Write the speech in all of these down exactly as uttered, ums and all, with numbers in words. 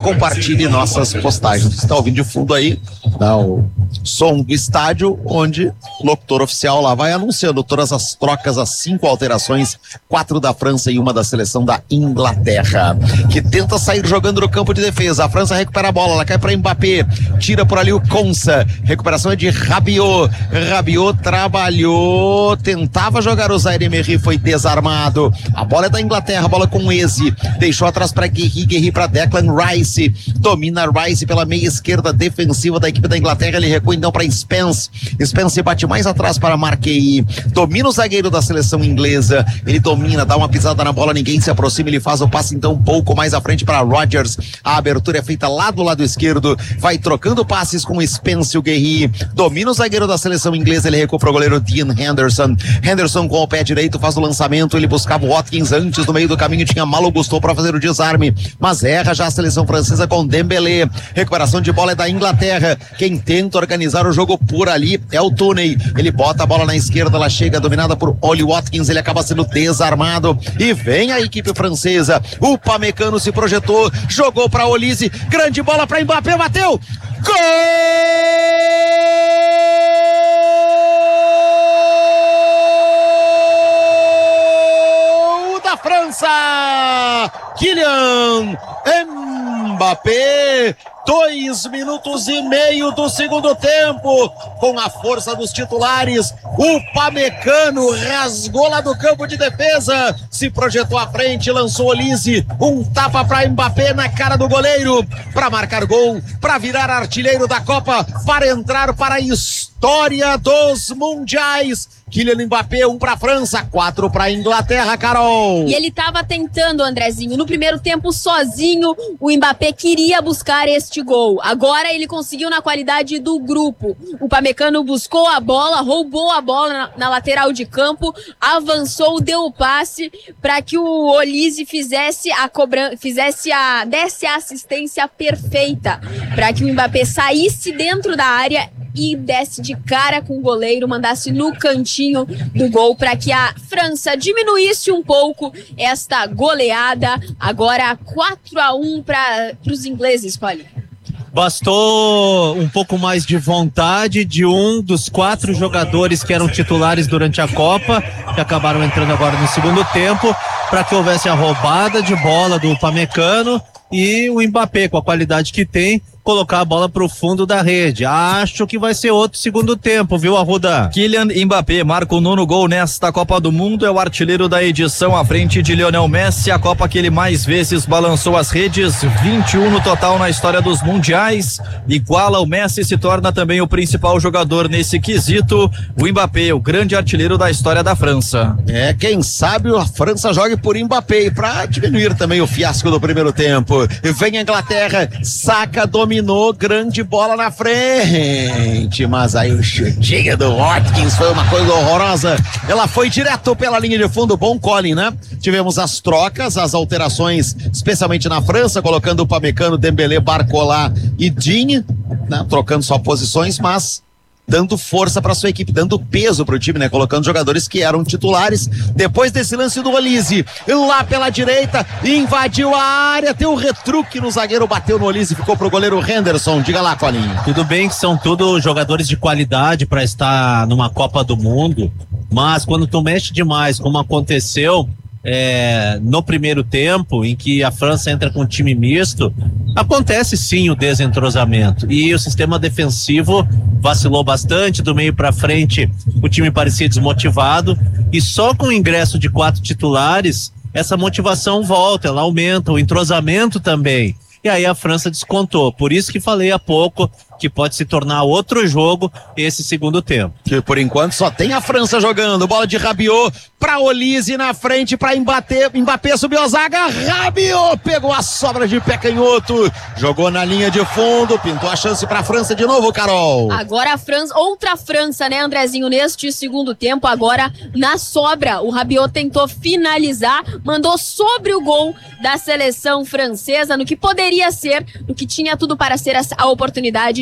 compartilhe nossas postagens. Você está ouvindo de fundo aí, tá, o som do estádio, onde o locutor oficial lá vai anunciando todas as trocas, as cinco alterações, quatro da França e uma da seleção da Inglaterra, que tenta sair jogando no campo de defesa. A França recupera a bola, ela cai para Mbappé, tira por ali o Konsa, recuperação é de Rabiot. Rabiot trabalhou, tentava jogar o Zaire Emery, foi desarmado. A bola é da Inglaterra, a bola com Eze, deixou atrás para Guerri, Guerri para Declan Rice, domina Rice pela meia esquerda defensiva da equipe da Inglaterra, ele recua então para Spence, Spence bate mais atrás para Marquei, domina o zagueiro da seleção inglesa, ele domina, dá uma pisada na bola, ninguém se aproxima, ele faz o passe então um pouco mais à frente para Rodgers, a abertura é feita lá do lado esquerdo, vai trocando passes com Spence, o Guerri, domina o zagueiro da seleção inglesa, ele recua para o goleiro Dean Henderson, Henderson com o pé direito faz o lançamento, ele buscava o Watkins antes, no meio do caminho tinha Malo Gusto para fazer o desarme, mas erra já a seleção francesa com Dembélé, recuperação de bola é da Inglaterra, quem tenta organizar o jogo por ali é o Tooney, ele bota a bola na esquerda, ela chega dominada por Oli Watkins, ele acaba sendo desarmado e vem a equipe francesa, o Pamecano se projetou, jogou para Olise, grande bola para Mbappé, bateu, gol da França, Kylian Mbappé, dois minutos e meio do segundo tempo, com a força dos titulares, o Pamecano rasgou lá do campo de defesa, se projetou à frente, lançou Olise, um tapa para Mbappé na cara do goleiro, para marcar gol, para virar artilheiro da Copa, para entrar para a história dos mundiais. Kylian Mbappé, um para a França, quatro para a Inglaterra, Carol. E ele estava tentando, Andrezinho, no primeiro tempo sozinho, o Mbappé queria buscar este gol. Agora ele conseguiu na qualidade do grupo. O Pamecano buscou a bola, roubou a bola na, na lateral de campo, avançou, deu o passe para que o Olise fizesse a cobrança, fizesse a, desse a assistência perfeita, para que o Mbappé saísse dentro da área e desse de cara com o goleiro, mandasse no cantinho do gol para que a França diminuísse um pouco esta goleada. Agora quatro a um para os ingleses, Paulinho. Bastou um pouco mais de vontade de um dos quatro jogadores que eram titulares durante a Copa, que acabaram entrando agora no segundo tempo, para que houvesse a roubada de bola do Pamecano e o Mbappé, com a qualidade que tem, colocar a bola pro fundo da rede. Acho que vai ser outro segundo tempo, viu, Arruda? Kylian Mbappé marca o nono gol nesta Copa do Mundo, é o artilheiro da edição à frente de Lionel Messi, a Copa que ele mais vezes balançou as redes, vinte e um no total na história dos mundiais, iguala o Messi, se torna também o principal jogador nesse quesito, o Mbappé, o grande artilheiro da história da França. É, quem sabe a França jogue por Mbappé, para diminuir também o fiasco do primeiro tempo. Vem a Inglaterra, saca, domina, grande bola na frente, mas aí o chutinho do Watkins foi uma coisa horrorosa, ela foi direto pela linha de fundo, bom Colin, né? Tivemos as trocas, as alterações, especialmente na França, colocando o Pamecano, Dembélé, Barcola e Digne, né? Trocando só posições, mas dando força para sua equipe, dando peso para o time, né? Colocando jogadores que eram titulares. Depois desse lance do Olise, lá pela direita, invadiu a área, tem um retruque no zagueiro, bateu no Olise, ficou pro goleiro Henderson. Diga lá, Colinho. Tudo bem que são todos jogadores de qualidade para estar numa Copa do Mundo, mas quando tu mexe demais, como aconteceu É, no primeiro tempo, em que a França entra com um time misto, acontece sim o desentrosamento, e o sistema defensivo vacilou bastante, do meio para frente o time parecia desmotivado, e só com o ingresso de quatro titulares essa motivação volta, ela aumenta, o entrosamento também, e aí a França descontou. Por isso que falei há pouco que pode se tornar outro jogo esse segundo tempo. Que por enquanto só tem a França jogando. Bola de Rabiot pra Olise na frente, pra Mbappé. Mbappé subiu a zaga, Rabiot pegou a sobra de pé canhoto, jogou na linha de fundo, pintou a chance pra França de novo, Carol. Agora a França, outra França, né, Andrezinho, neste segundo tempo, agora na sobra. O Rabiot tentou finalizar, mandou sobre o gol da seleção francesa, no que poderia ser, no que tinha tudo para ser a, a oportunidade de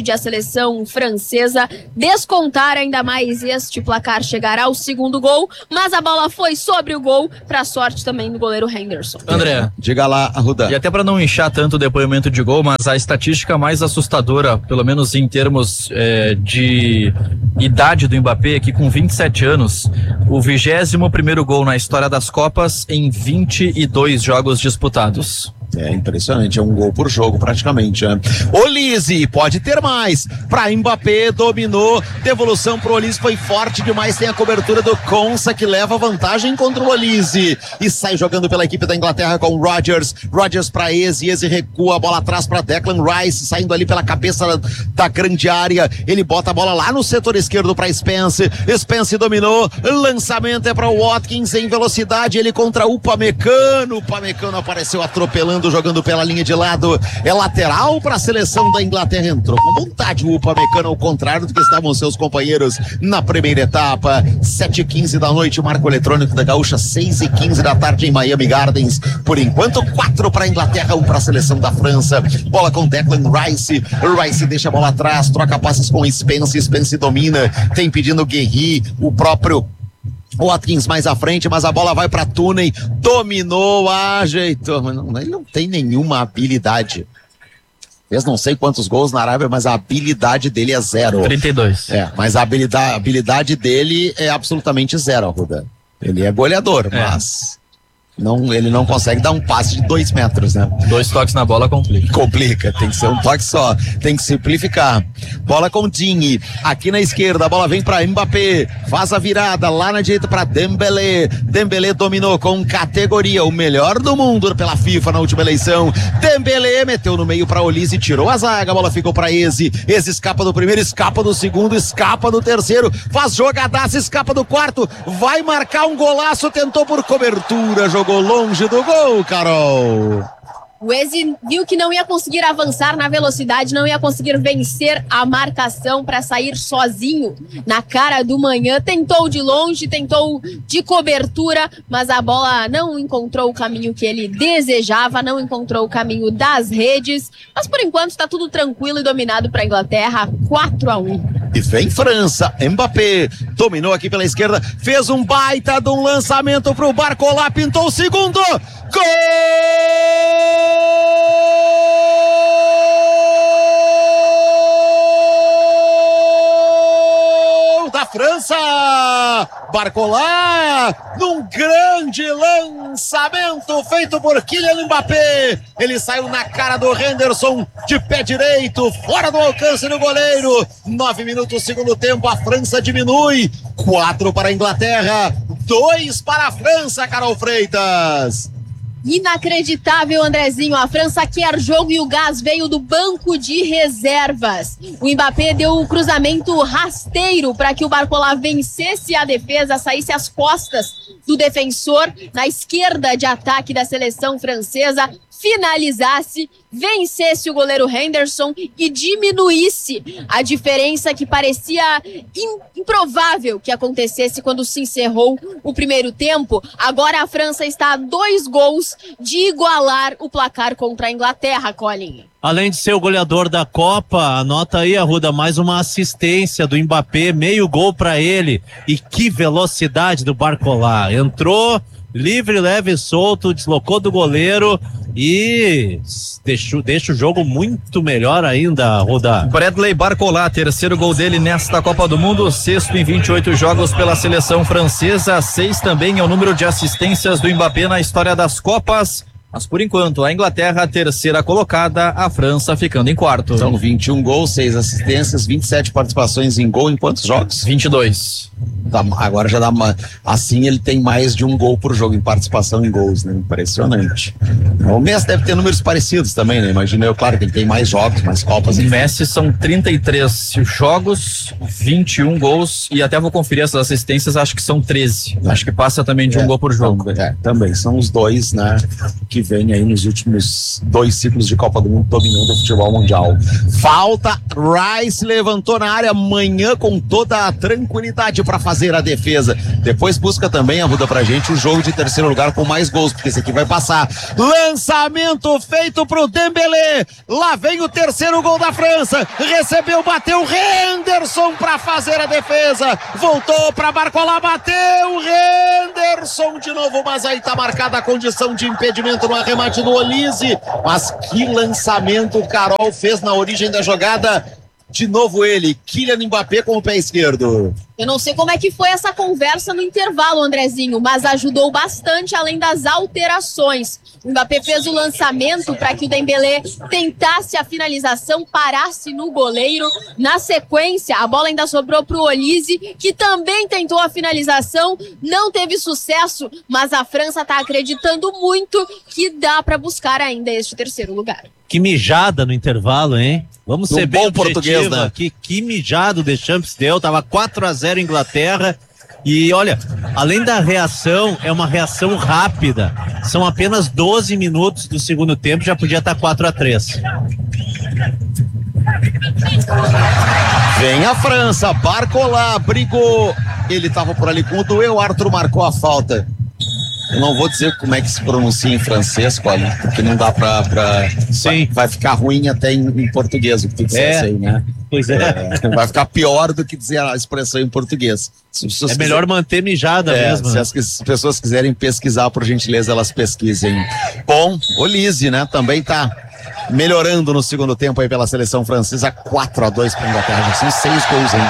de a seleção francesa descontar ainda mais este placar, chegará ao segundo gol, mas a bola foi sobre o gol, para sorte também do goleiro Henderson. André, diga lá, Arruda. E até para não inchar tanto o depoimento de gol, mas a estatística mais assustadora, pelo menos em termos é, de idade do Mbappé, aqui com vinte e sete anos, o vigésimo primeiro gol na história das Copas em vinte e dois jogos disputados. É impressionante, é um gol por jogo praticamente, né? Olise, pode ter mais, pra Mbappé, dominou, devolução pro Olise, foi forte demais, tem a cobertura do Konsa que leva vantagem contra o Olise e sai jogando pela equipe da Inglaterra com o Rodgers, Rodgers pra Eze, Eze recua, a bola atrás pra Declan Rice, saindo ali pela cabeça da, da grande área, ele bota a bola lá no setor esquerdo pra Spence, Spence dominou, lançamento é pra Watkins em velocidade, ele contra o Upamecano, o Upamecano apareceu atropelando, jogando pela linha de lado, é lateral para a seleção da Inglaterra, entrou com vontade o Upamecano, ao contrário do que estavam seus companheiros na primeira etapa. Sete e quinze da noite, o marco eletrônico da Gaúcha, seis e quinze da tarde em Miami Gardens, por enquanto quatro para a Inglaterra, um para a seleção da França, bola com Declan Rice, Rice deixa a bola atrás, troca passes com Spence, Spence domina, tem pedindo Guerri, o próprio Watkins mais à frente, mas a bola vai para Tooney, dominou, ajeitou, mas não, ele não tem nenhuma habilidade. Fez não sei quantos gols na Arábia, mas a habilidade dele é zero. trinta e dois. É, mas a habilidade, a habilidade dele é absolutamente zero, Arruda. Ele é goleador, é. mas não, ele não consegue dar um passe de dois metros, né? Dois toques na bola complica. Complica, tem que ser um toque só, tem que simplificar. Bola com Digne, aqui na esquerda, a bola vem para Mbappé, faz a virada lá na direita para Dembélé. Dembélé dominou com categoria, o melhor do mundo pela FIFA na última eleição. Dembélé meteu no meio para Olise, tirou a zaga, a bola ficou para Eze. Eze escapa do primeiro, escapa do segundo, escapa do terceiro, faz jogadaça, escapa do quarto, vai marcar um golaço, tentou por cobertura, jogou longe do gol, Carol. O Eze viu que não ia conseguir avançar na velocidade, não ia conseguir vencer a marcação para sair sozinho na cara do Manhã. Tentou de longe, tentou de cobertura, mas a bola não encontrou o caminho que ele desejava, não encontrou o caminho das redes. Mas por enquanto está tudo tranquilo e dominado para a Inglaterra, quatro a um. E vem França, Mbappé dominou aqui pela esquerda, fez um baita de um lançamento pro Barcola, pintou o segundo, gol da França, Barcola, num grande lançamento feito por Kylian Mbappé, ele saiu na cara do Henderson, de pé direito, fora do alcance do goleiro. Nove minutos, segundo tempo, a França diminui, quatro para a Inglaterra, dois para a França, Carol Freitas. Inacreditável, Andrezinho, a França quer jogo e o gás veio do banco de reservas. O Mbappé deu o cruzamento rasteiro para que o Barcola vencesse a defesa, saísse às costas do defensor na esquerda de ataque da seleção francesa, finalizasse, vencesse o goleiro Henderson e diminuísse a diferença que parecia improvável que acontecesse quando se encerrou o primeiro tempo. Agora a França está a dois gols de igualar o placar contra a Inglaterra, Colin. Além de ser o goleador da Copa, anota aí, Arruda, mais uma assistência do Mbappé, meio gol para ele. E que velocidade do Barcola. Entrou livre, leve e solto, deslocou do goleiro e deixa, deixa o jogo muito melhor ainda, Arruda. Bradley Barcola, terceiro gol dele nesta Copa do Mundo, sexto em vinte e oito jogos pela seleção francesa, seis também é o número de assistências do Mbappé na história das Copas. Mas por enquanto, a Inglaterra, terceira colocada, a França ficando em quarto. São vinte e um gols, seis assistências, vinte e sete participações em gol em quantos jogos? vinte e dois. Tá, agora já dá uma... Assim ele tem mais de um gol por jogo em participação em gols, né? Impressionante. O Messi deve ter números parecidos também, né? Imagina eu, claro, que ele tem mais jogos, mais Copas. O Messi são trinta e três jogos, vinte e um gols, e até vou conferir essas assistências, acho que são treze. Acho que passa também de um é, gol por jogo. Também, é, também, são os dois, né? Que que vem aí nos últimos dois ciclos de Copa do Mundo dominando o futebol mundial. Falta, Rice levantou na área amanhã com toda a tranquilidade para fazer a defesa. Depois busca também, Arruda, pra gente o jogo de terceiro lugar com mais gols, porque esse aqui vai passar. Lançamento feito pro Dembélé, lá vem o terceiro gol da França, recebeu, bateu Henderson para fazer a defesa, voltou para Barcola, bateu Henderson de novo, mas aí tá marcada a condição de impedimento no arremate do Olise. Mas que lançamento o Carol fez na origem da jogada. De novo ele, Kylian Mbappé com o pé esquerdo. Eu não sei como é que foi essa conversa no intervalo, Andrezinho, mas ajudou bastante além das alterações. O Mbappé fez o lançamento para que o Dembélé tentasse a finalização, parasse no goleiro. Na sequência, a bola ainda sobrou para o Olise, que também tentou a finalização, não teve sucesso, mas a França está acreditando muito que dá para buscar ainda este terceiro lugar. Que mijada no intervalo, hein? Vamos ser bem português, né? Que, que mijado o Deschamps deu, tava quatro a zero Inglaterra. E olha, além da reação, é uma reação rápida. São apenas doze minutos do segundo tempo, já podia estar quatro a três. Vem a França, Barcola brigou. Ele tava por ali com o Duel, Arthur marcou a falta. Eu não vou dizer como é que se pronuncia em francês, Colin, porque não dá pra... pra... Sim. Vai, vai ficar ruim até em, em português o que tu dissesse É. aí, né? Pois é. É, vai ficar pior do que dizer a expressão em português. Se, se É melhor quiser... manter mijada é, mesmo. Se né? as, as pessoas quiserem pesquisar, por gentileza, elas pesquisem. Bom, Olise, né? Também tá melhorando no segundo tempo aí pela seleção francesa. quatro a dois para a Inglaterra. Já são seis gols, hein?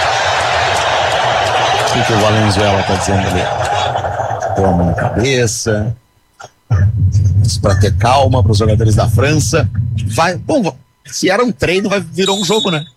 O que, que o Valenzuela tá dizendo ali? Toma na cabeça. Isso pra ter calma para os jogadores da França. Vai, bom, se era um treino, vai, virou um jogo, né?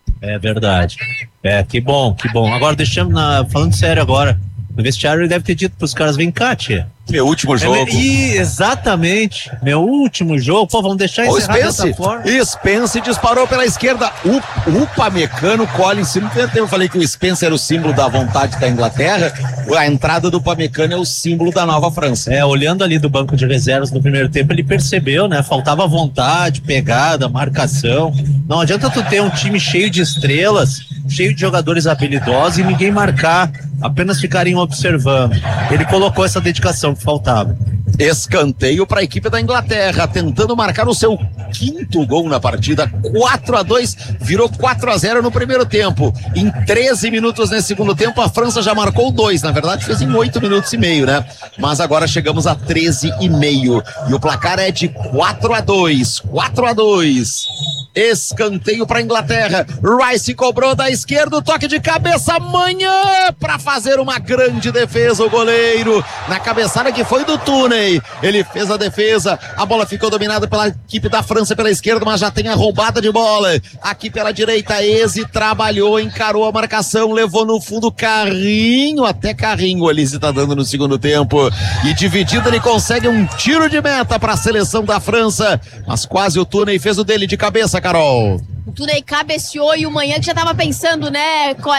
É verdade. É, que bom, que bom. Agora, deixando na, falando sério agora, no vestiário ele deve ter dito pros caras, vem cá, tia. Meu último jogo. É, e, exatamente, meu último jogo. Pô, vamos deixar O encerrar Spence, dessa forma. Spence disparou pela esquerda. O, o Upamecano, Collins, se não tem tempo, eu falei que o Spence era o símbolo da vontade da Inglaterra. A entrada do Upamecano é o símbolo da nova França. É, olhando ali do banco de reservas no primeiro tempo, ele percebeu, né? Faltava vontade, pegada, marcação. Não adianta tu ter um time cheio de estrelas, cheio de jogadores habilidosos e ninguém marcar, apenas ficarem observando. Ele colocou essa dedicação que faltava. Escanteio para a equipe da Inglaterra, tentando marcar o seu quinto gol na partida. Quatro a dois, virou quatro a zero no primeiro tempo. Em treze minutos nesse segundo tempo, a França já marcou dois. Na verdade, fez em oito minutos e meio, né? Mas agora chegamos a treze e meio. E o placar é de quatro a dois. quatro a dois. Escanteio para a Inglaterra. Rice cobrou da esquerda, toque de cabeça amanhã para fazer uma grande defesa. O goleiro na cabeçada que foi do Túnei. Ele fez a defesa. A bola ficou dominada pela equipe da França pela esquerda, mas já tem a roubada de bola. Aqui pela direita, Eze trabalhou, encarou a marcação, levou no fundo Carrinho, até Carrinho o Olise tá dando no segundo tempo. E dividido ele consegue um tiro de meta para a seleção da França, mas quase o Túnei fez o dele de cabeça, Carol. O Túnei cabeceou e o Manhã que já tava pensando, né, Co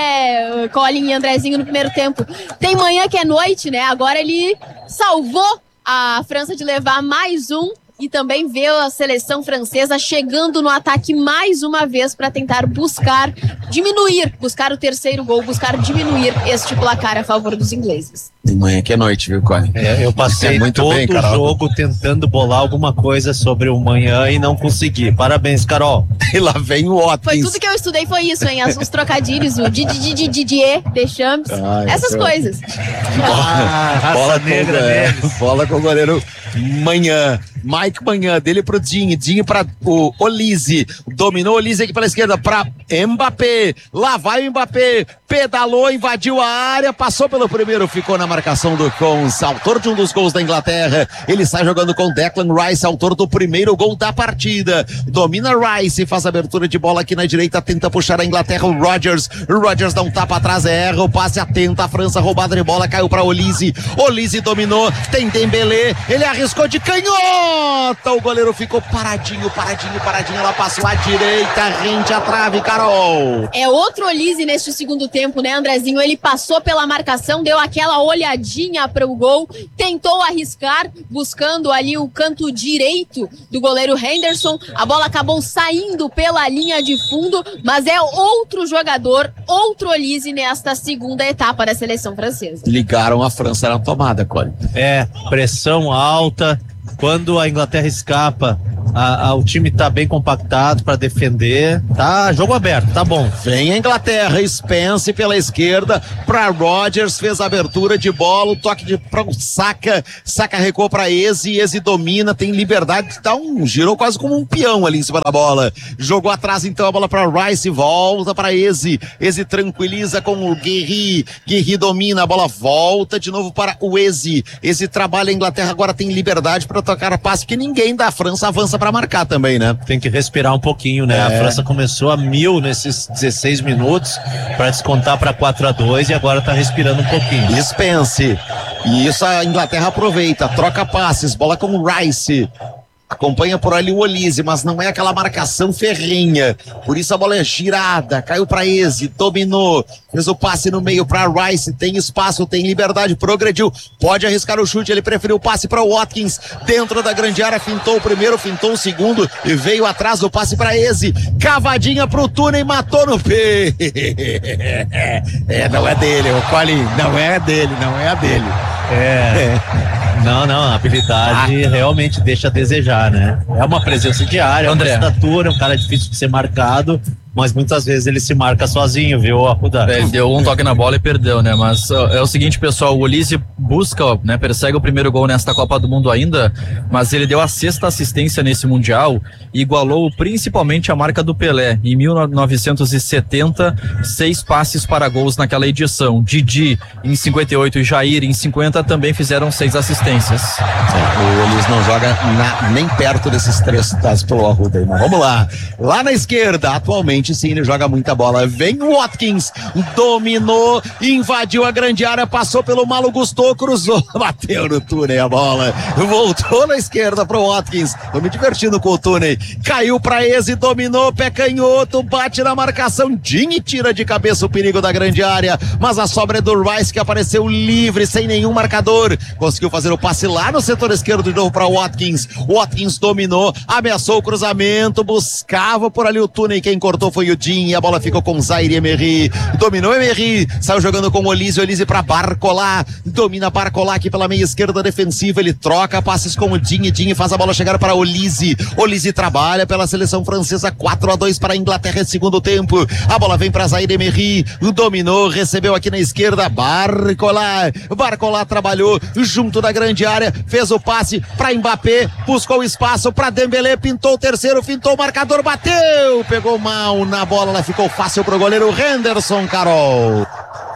né, Colin e Andrezinho no primeiro tempo. Tem Manhã que é noite, né? Agora ele salvou a França de levar mais um e também vê a seleção francesa chegando no ataque mais uma vez para tentar buscar diminuir, buscar o terceiro gol, buscar diminuir este placar a favor dos ingleses. Tem manhã que é noite, viu, Colin? É, eu passei é muito todo bem, o jogo tentando bolar alguma coisa sobre o Manhã e não consegui. Parabéns, Carol. E lá vem o Watkins. Foi tudo que eu estudei, foi isso, hein? As, os trocadilhos, o Didier, Deschamps, Ah, essas isso. coisas. Ah, raça bola negra com, é, deles. bola com o goleiro Manhã. Mike Manhã, dele pro Dinho, Dinho pra o Olise, dominou o Olise aqui pela esquerda pra Mbappé, lá vai o Mbappé, pedalou, invadiu a área, passou pelo primeiro, ficou na marcação do Cons, autor de um dos gols da Inglaterra. Ele sai jogando com Declan Rice, autor do primeiro gol da partida. Domina Rice, faz abertura de bola aqui na direita, tenta puxar a Inglaterra, o Rodgers, o Rodgers dá um tapa atrás, erra o passe, atenta a França, roubada de bola, caiu pra Olise, Olise dominou, tem Dembélé, ele arriscou de canhota, canhota, o goleiro ficou paradinho, paradinho, paradinho, ela passou à direita, rente à trave, Carol. É outro Olise neste segundo tempo, né, Andrezinho? Ele passou pela marcação, deu aquela olhadinha para o gol, tentou arriscar, buscando ali o canto direito do goleiro Henderson. A bola acabou saindo pela linha de fundo, mas é outro jogador, outro Olise nesta segunda etapa da seleção francesa. Ligaram a França na tomada, Cole. É, pressão alta. Quando a Inglaterra escapa, a, a, o time tá bem compactado para defender. Tá jogo aberto, tá bom. Vem a Inglaterra, Spence pela esquerda para Rodgers, fez a abertura de bola, o toque de para o Saka, Saka recuou para Eze, Eze domina, tem liberdade, tá um, girou quase como um peão ali em cima da bola. Jogou atrás então a bola para Rice, volta para Eze, Eze tranquiliza com o Guerri, Guerri domina, a bola volta de novo para o Eze. Eze trabalha, a Inglaterra agora tem liberdade para tocar a passe, porque ninguém da França avança para marcar também, né? Tem que respirar um pouquinho, né? É. A França começou a mil nesses dezesseis minutos para descontar para quatro a dois e agora tá respirando um pouquinho. Spence. E isso a Inglaterra aproveita, troca passes, bola com o Rice. Acompanha por ali o Olise, mas não é aquela marcação ferrenha. Por isso a bola é girada, caiu para Eze, dominou, fez o passe no meio para Rice, tem espaço, tem liberdade, progrediu, pode arriscar o chute, ele preferiu o passe para Watkins, dentro da grande área, fintou o primeiro, fintou o segundo e veio atrás do passe para Eze, cavadinha pro túnel, matou no pé. É, não é dele, o Cole, não é dele, não é a dele. É. é. Não, não, a habilidade ah. realmente deixa a desejar, né? É uma presença diária, André. É uma estatura, um cara difícil de ser marcado, mas muitas vezes ele se marca sozinho, viu, Arruda? Ele deu um toque na bola e perdeu, né? Mas uh, é o seguinte, pessoal, o Olise busca, né, persegue o primeiro gol nesta Copa do Mundo ainda, mas ele deu a sexta assistência nesse Mundial e igualou principalmente a marca do Pelé. Em mil novecentos e setenta, seis passes para gols naquela edição. Didi em cinquenta e oito e Jair em cinquenta também fizeram seis assistências. É, o Olise não joga na, nem perto desses três citados pelo Arruda, mas vamos lá. Lá na esquerda, atualmente sim, ele joga muita bola. Vem o Watkins, dominou, invadiu a grande área, passou pelo Malo Gusto, cruzou, bateu no túnel a bola, voltou na esquerda pro Watkins. Tô me divertindo com o túnel. Caiu pra Eze, dominou, pé canhoto, bate na marcação, Dini tira de cabeça o perigo da grande área, mas a sobra é do Rice, que apareceu livre, sem nenhum marcador. Conseguiu fazer o passe lá no setor esquerdo de novo pra Watkins. Watkins dominou, ameaçou o cruzamento, buscava por ali o túnel, quem cortou foi o Din, e a bola ficou com Zaire Emery, dominou Emery, saiu jogando com o Olise, Olise pra Barcola, domina Barcola aqui pela meia esquerda defensiva, ele troca passes com o Din, e Din faz a bola chegar para Olise, Olise trabalha pela seleção francesa, quatro a dois para a Inglaterra, segundo tempo, a bola vem para Zaire Emery, dominou, recebeu aqui na esquerda, Barcola, Barcola trabalhou junto da grande área, fez o passe para Mbappé, buscou espaço para Dembélé, pintou o terceiro, fintou o marcador, bateu, pegou mal na bola, ela ficou fácil pro goleiro Henderson, Carol.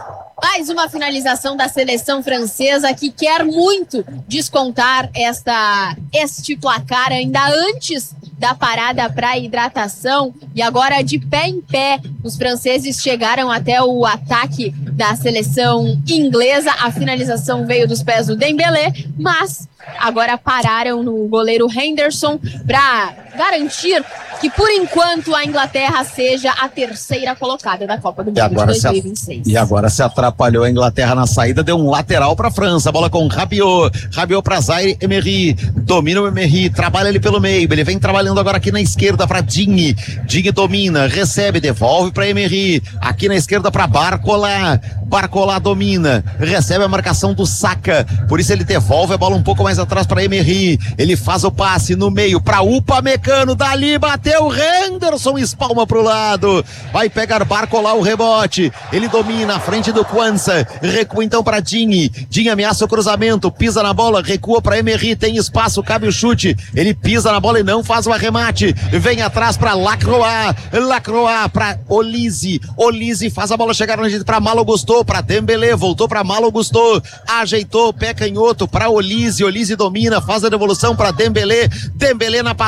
Mais uma finalização da seleção francesa que quer muito descontar esta, este placar ainda antes da parada para hidratação, e agora de pé em pé os franceses chegaram até o ataque da seleção inglesa. A finalização veio dos pés do Dembélé, mas agora pararam no goleiro Henderson para garantir que por enquanto a Inglaterra seja a terceira colocada da Copa do Mundo de dois mil e vinte e seis. E agora se atrapalhou a Inglaterra na saída, deu um lateral para a França, bola com Rabiot, Rabiot para Zaire Emery, domina o Emery, trabalha ele pelo meio, ele vem trabalhando agora aqui na esquerda para Digne, Digne domina, recebe, devolve para Emery, aqui na esquerda para Barcola, Barcola domina, recebe a marcação do Saka, por isso ele devolve a bola um pouco mais atrás para Emery, ele faz o passe no meio para Upamecano, dali bateu Henderson, espalma pro lado, vai pegar Barcola o rebote, ele domina à frente do Kwanza, recua então para Digne, Digne ameaça o cruzamento, pisa na bola, recua para Emery, tem espaço, cabe o chute, ele pisa na bola e não faz o arremate, vem atrás para Lacroix, Lacroix para Olise, Olise faz a bola chegar para Malo Gusto, para Dembélé, voltou para Malo Gusto, ajeitou, pé canhoto para Olise, Olise domina, faz a devolução para Dembélé, Dembélé na passagem para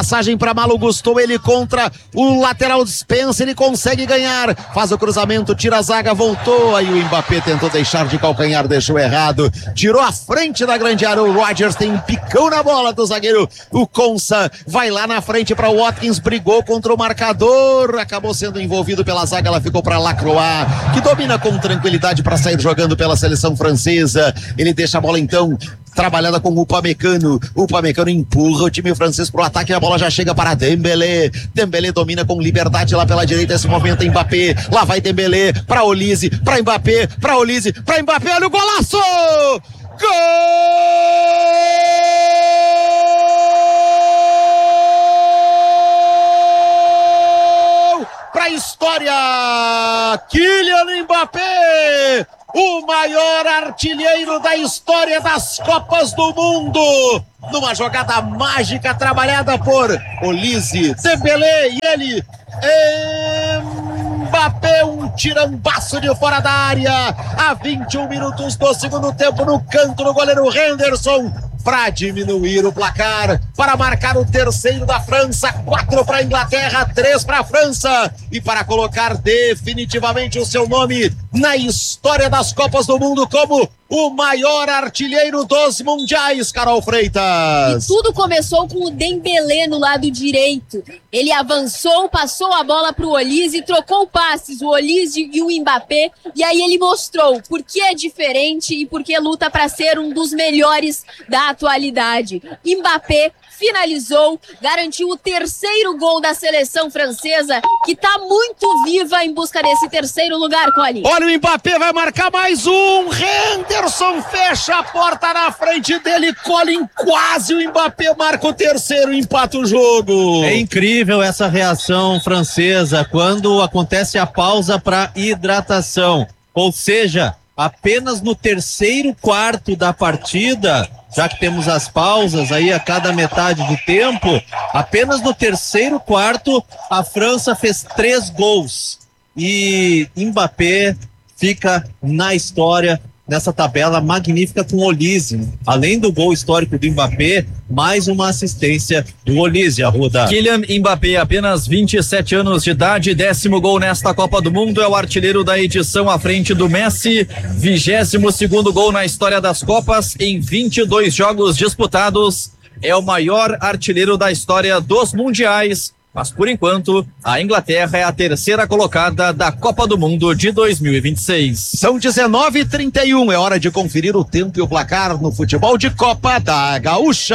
para Malo Gusto, ele contra o lateral Spencer, ele consegue ganhar, faz o cruzamento, tira a zaga, voltou, aí o Mbappé tentou deixar de calcanhar, deixou errado, tirou a frente da grande área, o Rodgers tem um picão na bola do zagueiro, o Konsa vai lá na frente para o Watkins, brigou contra o marcador, acabou sendo envolvido pela zaga, ela ficou para Lacroix, que domina com tranquilidade para sair jogando pela seleção francesa, ele deixa a bola então trabalhada com o Upamecano, o Upamecano empurra o time francês pro ataque, a bola já chega para Dembélé, Dembélé domina com liberdade lá pela direita, esse movimento Mbappé, lá vai Dembélé, para Olise, para Mbappé, para Olise, para Mbappé, olha o golaço! Gol! Para a história, Kylian Mbappé, o maior artilheiro da história das Copas do Mundo, numa jogada mágica trabalhada por Olise, Dembélé e ele, Mbappé, um tirambaço de fora da área, a vinte e um minutos do segundo tempo, no canto do goleiro Henderson, para diminuir o placar, para marcar o terceiro da França, quatro para a Inglaterra, três para a França, e para colocar definitivamente o seu nome na história das Copas do Mundo como o maior artilheiro dos mundiais, Carol Freitas. E tudo começou com o Dembélé no lado direito. Ele avançou, passou a bola para o Olise, trocou passes, o Olise e o Mbappé, e aí ele mostrou por que é diferente e por que luta para ser um dos melhores da atualidade. Mbappé finalizou, garantiu o terceiro gol da seleção francesa, que está muito viva em busca desse terceiro lugar, Colin. Olha, o Mbappé vai marcar mais um, Henderson fecha a porta na frente dele, Colin, quase o Mbappé marca o terceiro, empata o jogo. É incrível essa reação francesa quando acontece a pausa para hidratação, ou seja, apenas no terceiro quarto da partida, já que temos as pausas aí a cada metade do tempo, apenas no terceiro quarto a França fez três gols e Mbappé fica na história nessa tabela magnífica com o Olise. Além do gol histórico do Mbappé, mais uma assistência do Olise, Arruda. Kylian Mbappé, apenas vinte e sete anos de idade, décimo gol nesta Copa do Mundo, é o artilheiro da edição à frente do Messi, vigésimo segundo gol na história das Copas em vinte e dois jogos disputados, é o maior artilheiro da história dos mundiais. Mas, por enquanto, a Inglaterra é a terceira colocada da Copa do Mundo de dois mil e vinte e seis. São dezenove e trinta e um, é hora de conferir o tempo e o placar no futebol de Copa da Gaúcha.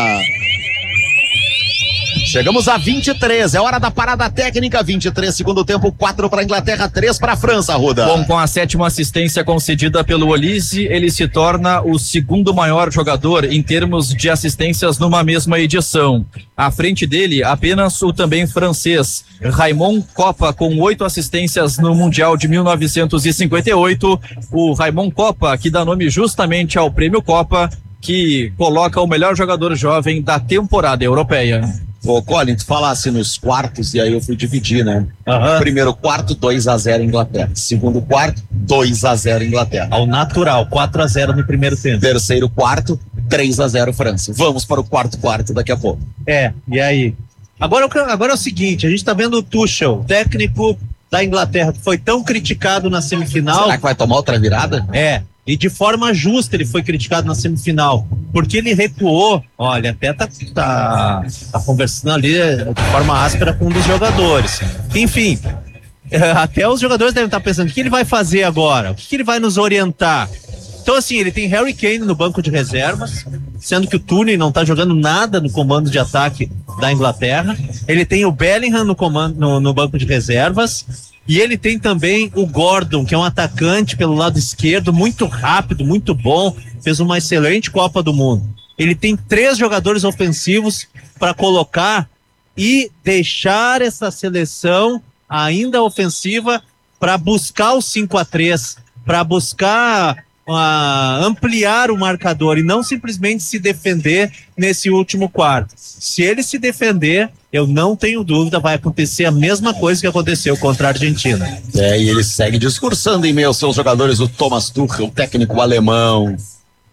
Chegamos a vinte e três, é hora da parada técnica, vinte e três, segundo tempo, quatro para a Inglaterra, três para a França, Ruda. Bom, com a sétima assistência concedida pelo Olise, ele se torna o segundo maior jogador em termos de assistências numa mesma edição. À frente dele, apenas o também francês Raymond Kopa, com oito assistências no Mundial de mil novecentos e cinquenta e oito. O Raymond Kopa, que dá nome justamente ao Prêmio Copa, que coloca o melhor jogador jovem da temporada europeia. Ô, Colin, tu falasse nos quartos e aí eu fui dividir, né? Uhum. Primeiro quarto, dois a zero Inglaterra. Segundo quarto, dois a zero Inglaterra. Ao natural, quatro a zero no primeiro tempo. Terceiro quarto, três a zero França. Vamos para o quarto quarto daqui a pouco. É, e aí? Agora, agora é o seguinte, a gente tá vendo o Tuchel, técnico da Inglaterra, que foi tão criticado na semifinal. Será que vai tomar outra virada? É. E de forma justa ele foi criticado na semifinal, porque ele recuou, olha, até tá, tá, tá conversando ali de forma áspera com um dos jogadores. Enfim, até os jogadores devem estar pensando, o que ele vai fazer agora? O que ele vai nos orientar? Então assim, ele tem Harry Kane no banco de reservas, sendo que o Tooney não tá jogando nada no comando de ataque da Inglaterra. Ele tem o Bellingham no, comando, no, no banco de reservas. E ele tem também o Gordon, que é um atacante pelo lado esquerdo, muito rápido, muito bom, fez uma excelente Copa do Mundo. Ele tem três jogadores ofensivos para colocar e deixar essa seleção ainda ofensiva para buscar o cinco a três, para buscar uh, ampliar o marcador e não simplesmente se defender nesse último quarto. Se ele se defender, eu não tenho dúvida, vai acontecer a mesma coisa que aconteceu contra a Argentina. É, e ele segue discursando em meio aos seus jogadores, o Thomas Tuchel, o técnico alemão.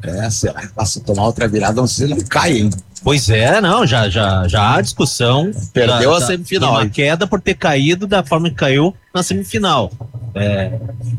É, será que se tomar outra virada, não sei se ele cai, hein? Pois é, não, já, já, já há discussão. Perdeu da, a semifinal. Uma hein? queda por ter caído da forma que caiu na semifinal. É,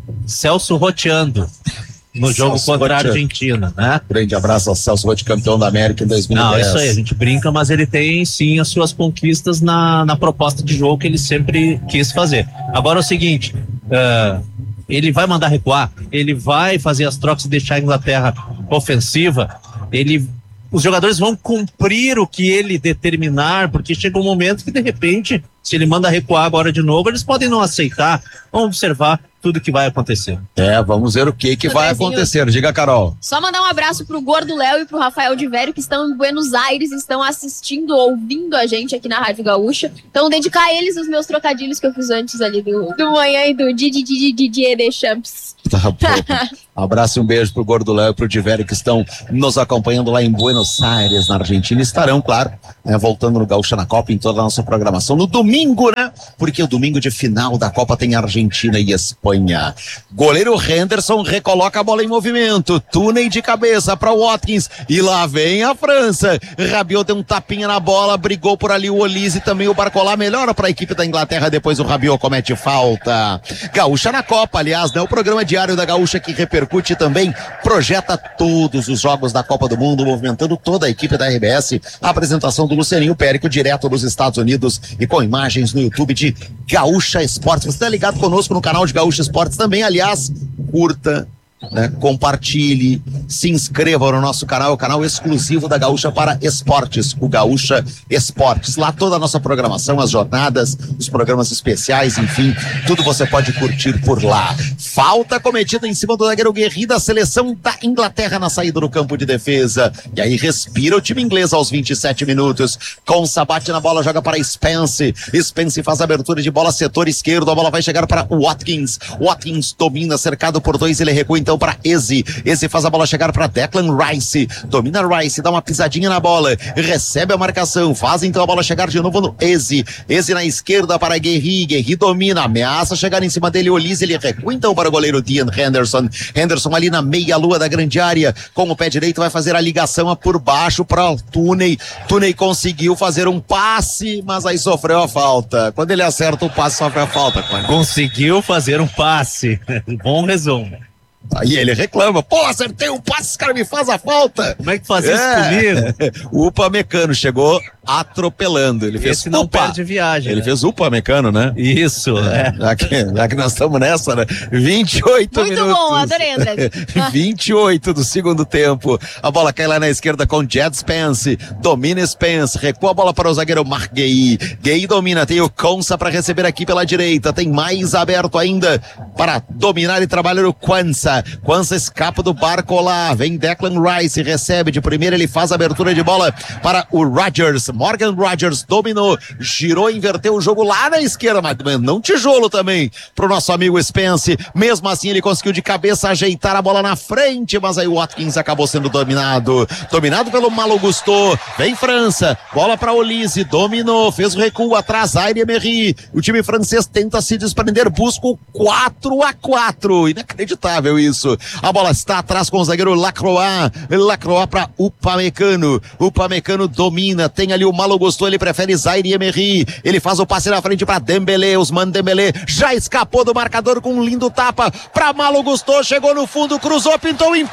Celso roteando no Celso jogo contra roteando. a Argentina, né? Grande abraço ao Celso Roth, campeão da América em dois mil e dez. Não, isso aí, a gente brinca, mas ele tem sim as suas conquistas na, na proposta de jogo que ele sempre quis fazer. Agora é o seguinte, uh, ele vai mandar recuar, ele vai fazer as trocas e deixar a Inglaterra ofensiva, ele... Os jogadores vão cumprir o que ele determinar, porque chega um momento que, de repente, se ele manda recuar agora de novo, eles podem não aceitar, vão observar tudo que vai acontecer. É, vamos ver o que que vai Andrezinho. acontecer. Diga, Carol. Só mandar um abraço pro Gordo Léo e pro Rafael de Vério, que estão em Buenos Aires, estão assistindo, ouvindo a gente aqui na Rádio Gaúcha. Então, dedicar a eles os meus trocadilhos que eu fiz antes ali do, do manhã e do Didi Didi Didi Deschamps. Tá bom. Abraço e um beijo pro Gordo Léo e pro Divério, que estão nos acompanhando lá em Buenos Aires, na Argentina. Estarão, claro, né, voltando no Gaúcha na Copa em toda a nossa programação no domingo, né? Porque o domingo de final da Copa tem Argentina e Espanha. Goleiro Henderson recoloca a bola em movimento. Túnel de cabeça para Watkins. E lá vem a França. Rabiot deu um tapinha na bola, brigou por ali o Olise e também o Barcola. Melhora para a equipe da Inglaterra. Depois o Rabiot comete falta. Gaúcha na Copa, aliás, né? O programa diário da Gaúcha que repercute também, projeta todos os jogos da Copa do Mundo, movimentando toda a equipe da R B S. A apresentação do Lucianinho Périco, direto dos Estados Unidos e com imagens no YouTube de Gaúcha Esportes. Você está ligado conosco no canal de Gaúcha Esportes também, aliás, curta, né, compartilhe, se inscreva no nosso canal, o canal exclusivo da Gaúcha para esportes, o Gaúcha Esportes. Lá toda a nossa programação, as jornadas, os programas especiais, enfim, tudo você pode curtir por lá. Falta cometida em cima do zagueiro Guerri da seleção da Inglaterra na saída do campo de defesa. E aí respira o time inglês aos vinte e sete minutos. Konsa bate na bola, joga para Spence. Spence faz a abertura de bola, setor esquerdo, a bola vai chegar para Watkins. Watkins domina, cercado por dois, ele recua então para Eze. Eze faz a bola chegar para Declan Rice. Domina Rice, dá uma pisadinha na bola, recebe a marcação, faz então a bola chegar de novo no Eze. Eze na esquerda para Guerri. Guerri domina, ameaça chegar em cima dele. Olise, ele recua então para o goleiro Dean Henderson. Henderson ali na meia-lua da grande área, com o pé direito vai fazer a ligação por baixo para o Túney. Túney conseguiu fazer um passe, mas aí sofreu a falta. Quando ele acerta o passe, sofre a falta. Conseguiu fazer um passe. Bom resumo. Aí ele reclama, pô, acertei um passe, esse cara me faz a falta. Como é que faz isso É. comigo? O Upamecano chegou atropelando. Ele fez Esse não upa. perde viagem. Ele né? fez Upamecano, né? Isso, é. Já que, já que nós estamos nessa, né? vinte e oito Muito minutos. bom, adorei, André. vinte e oito do segundo tempo. A bola cai lá na esquerda com Jed Spence. Domina Spence. Recua a bola para o zagueiro Mark Guehi. Guehi domina. Tem o Konsa para receber aqui pela direita. Tem mais aberto ainda para dominar e trabalhar o Quanza. Quanza escapa do barco lá. Vem Declan Rice. Recebe de primeira. Ele faz a abertura de bola para o Rodgers. Morgan Rodgers dominou. Girou, inverteu o jogo lá na esquerda. Mas não tijolo também pro nosso amigo Spence. Mesmo assim, ele conseguiu de cabeça ajeitar a bola na frente, mas aí o Watkins acabou sendo dominado. Dominado pelo Malo Gusto. Vem França. Bola para Olise. Dominou. Fez o recuo atrás. Zaire Emery. O time francês tenta se desprender. Busca o quatro a quatro. Inacreditável isso. A bola está atrás com o zagueiro Lacroix. Lacroix para Upamecano. Upamecano domina. Tem ali o Malo Gusto. Ele prefere Zaire Emery. Ele faz o passe na frente para Dembélé. Osman Dembélé já escapou do marcador com um lindo tapa para Malo Gusto. Chegou no fundo, cruzou, pintou o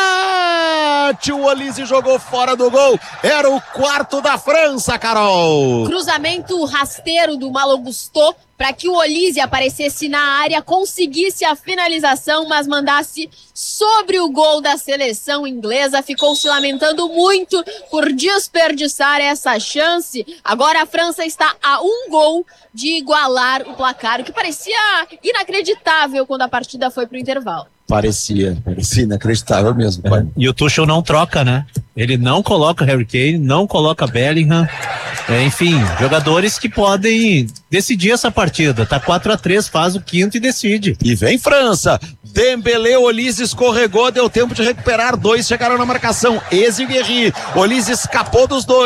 empate. O Olise jogou fora do gol. Era o quarto da França, Carol. Cruzamento rasteiro do Malo Gusto para que o Olise aparecesse na área, conseguisse a finalização, mas mandasse sobre o gol da seleção inglesa. Ficou se lamentando muito por desperdiçar essa chance. Agora a França está a um gol de igualar o placar, o que parecia inacreditável quando a partida foi para o intervalo. Parecia, parecia inacreditável mesmo. Pai. E o Tuchel não troca, né? Ele não coloca Harry Kane, não coloca Bellingham. É, enfim, jogadores que podem decidir essa partida. Tá quatro a três, faz o quinto e decide. E vem França. Dembélé, Olise escorregou, deu tempo de recuperar. Dois chegaram na marcação. Eze e Guerri. Olise escapou dos dois.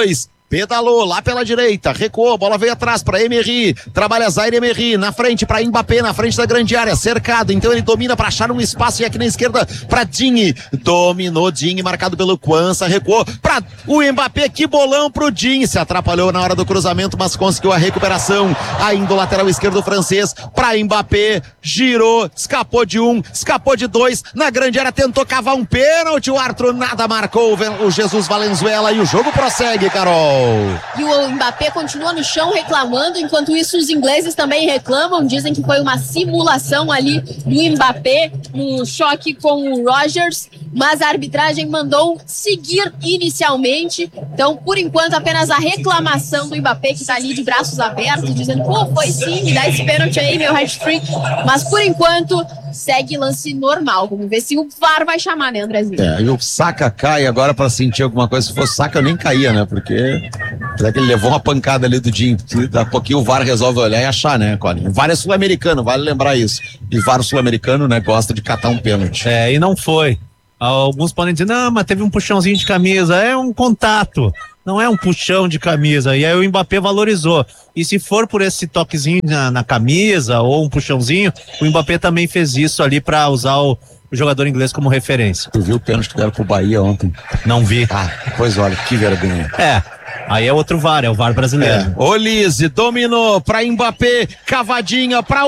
pedalou lá pela direita, recuou, bola veio atrás para Emery, trabalha Zaire Emery, na frente para Mbappé, na frente da grande área, cercado, então ele domina para achar um espaço e aqui na esquerda para Digne, dominou Digne, marcado pelo Quansah, recuou para o Mbappé, que bolão pro Digne, se atrapalhou na hora do cruzamento, mas conseguiu a recuperação, ainda o lateral esquerdo francês para Mbappé, girou, escapou de um, escapou de dois, na grande área tentou cavar um pênalti, o árbitro nada marcou, o Jesus Valenzuela, e o jogo prossegue, Carol. E o Mbappé continua no chão reclamando, enquanto isso os ingleses também reclamam, dizem que foi uma simulação ali do Mbappé no choque com o Rodgers, mas a arbitragem mandou seguir inicialmente, então por enquanto apenas a reclamação do Mbappé, que tá ali de braços abertos, dizendo, pô, foi sim, me dá esse pênalti aí, meu hat-trick, mas por enquanto segue lance normal, vamos ver se o V A R vai chamar, né, Andrezinho? É, e o Saka cai agora pra sentir alguma coisa, se fosse Saka eu nem caía, né, porque será que ele levou uma pancada ali do Dinho, daqui a pouquinho o V A R resolve olhar e achar, né, Colin? O V A R é sul-americano, vale lembrar isso, e V A R sul-americano, né, gosta de catar um pênalti. É, e não foi. Alguns podem dizer, não, mas teve um puxãozinho de camisa, é um contato, não é um puxão de camisa, e aí o Mbappé valorizou, e se for por esse toquezinho na, na camisa, ou um puxãozinho, o Mbappé também fez isso ali pra usar o, o jogador inglês como referência. Tu viu o pênalti que deram pro Bahia ontem? Não vi. Ah, pois olha, que vergonha. É, aí é outro V A R, é o V A R brasileiro. É. Olise dominou pra Mbappé, cavadinha pra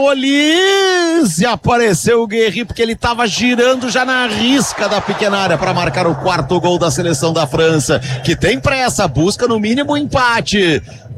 Olise, apareceu o Guerri porque ele tava girando já na risca da pequena área pra marcar o quarto gol da seleção da França, que tem pressa, busca no mínimo um empate.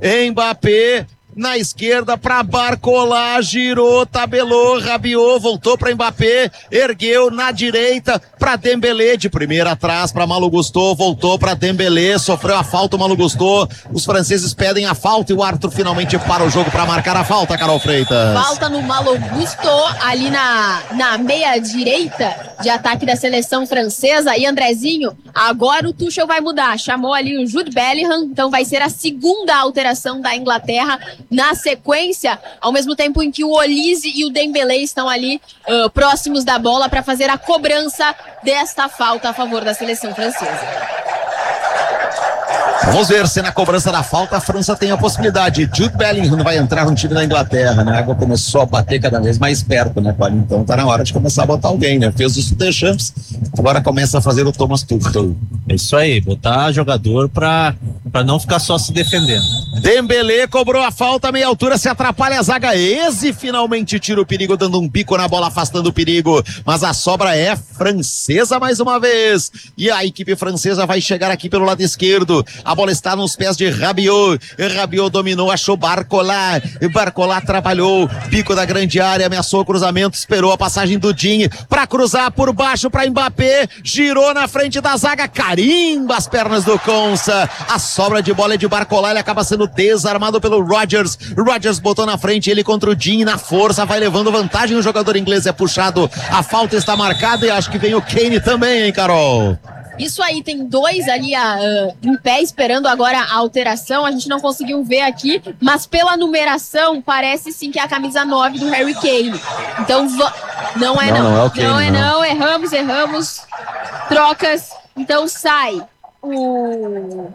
Mbappé na esquerda para Barcola, girou, tabelou, Rabiot, voltou para Mbappé, ergueu na direita para Dembélé, de primeira atrás para Malo Gusto, voltou para Dembélé, sofreu a falta o Malo Gusto, os franceses pedem a falta e o árbitro finalmente para o jogo para marcar a falta, Carol Freitas. Falta no Malo Gusto, ali na, na meia direita de ataque da seleção francesa. E Andrezinho, agora o Tuchel vai mudar, chamou ali o Jude Bellingham, então vai ser a segunda alteração da Inglaterra na sequência, ao mesmo tempo em que o Olise e o Dembélé estão ali uh, próximos da bola para fazer a cobrança desta falta a favor da seleção francesa. Vamos ver se na cobrança da falta a França tem a possibilidade. Jude Bellingham vai entrar no time da Inglaterra, né? A água começou a bater cada vez mais perto, né, Paulo? Então tá na hora de começar a botar alguém, né? Fez o Deschamps, agora começa a fazer o Thomas Tuchel. É isso aí, botar jogador pra, pra não ficar só se defendendo. Dembélé cobrou a falta, meia altura, se atrapalha a zaga. Eze finalmente tira o perigo, dando um bico na bola, afastando o perigo. Mas a sobra é francesa mais uma vez. E a equipe francesa vai chegar aqui pelo lado esquerdo. A bola está nos pés de Rabiot. Rabiot dominou, achou Barcola. Barcola trabalhou, bico da grande área, ameaçou o cruzamento, esperou a passagem do Digne para cruzar por baixo para Mbappé. Girou na frente da zaga, carimba as pernas do Quansah. A sobra de bola é de Barcola, ele acaba sendo desarmado pelo Rodgers. Rodgers botou na frente, ele contra o Digne na força, vai levando vantagem. O jogador inglês é puxado, a falta está marcada e acho que vem o Kane também, hein, Carol? Isso aí, tem dois ali uh, em pé esperando agora a alteração, a gente não conseguiu ver aqui, mas pela numeração parece sim que é a camisa nove do Harry Kane. Então não é não, não, não é, o Kane, não, é não. não, erramos, erramos, trocas, então sai o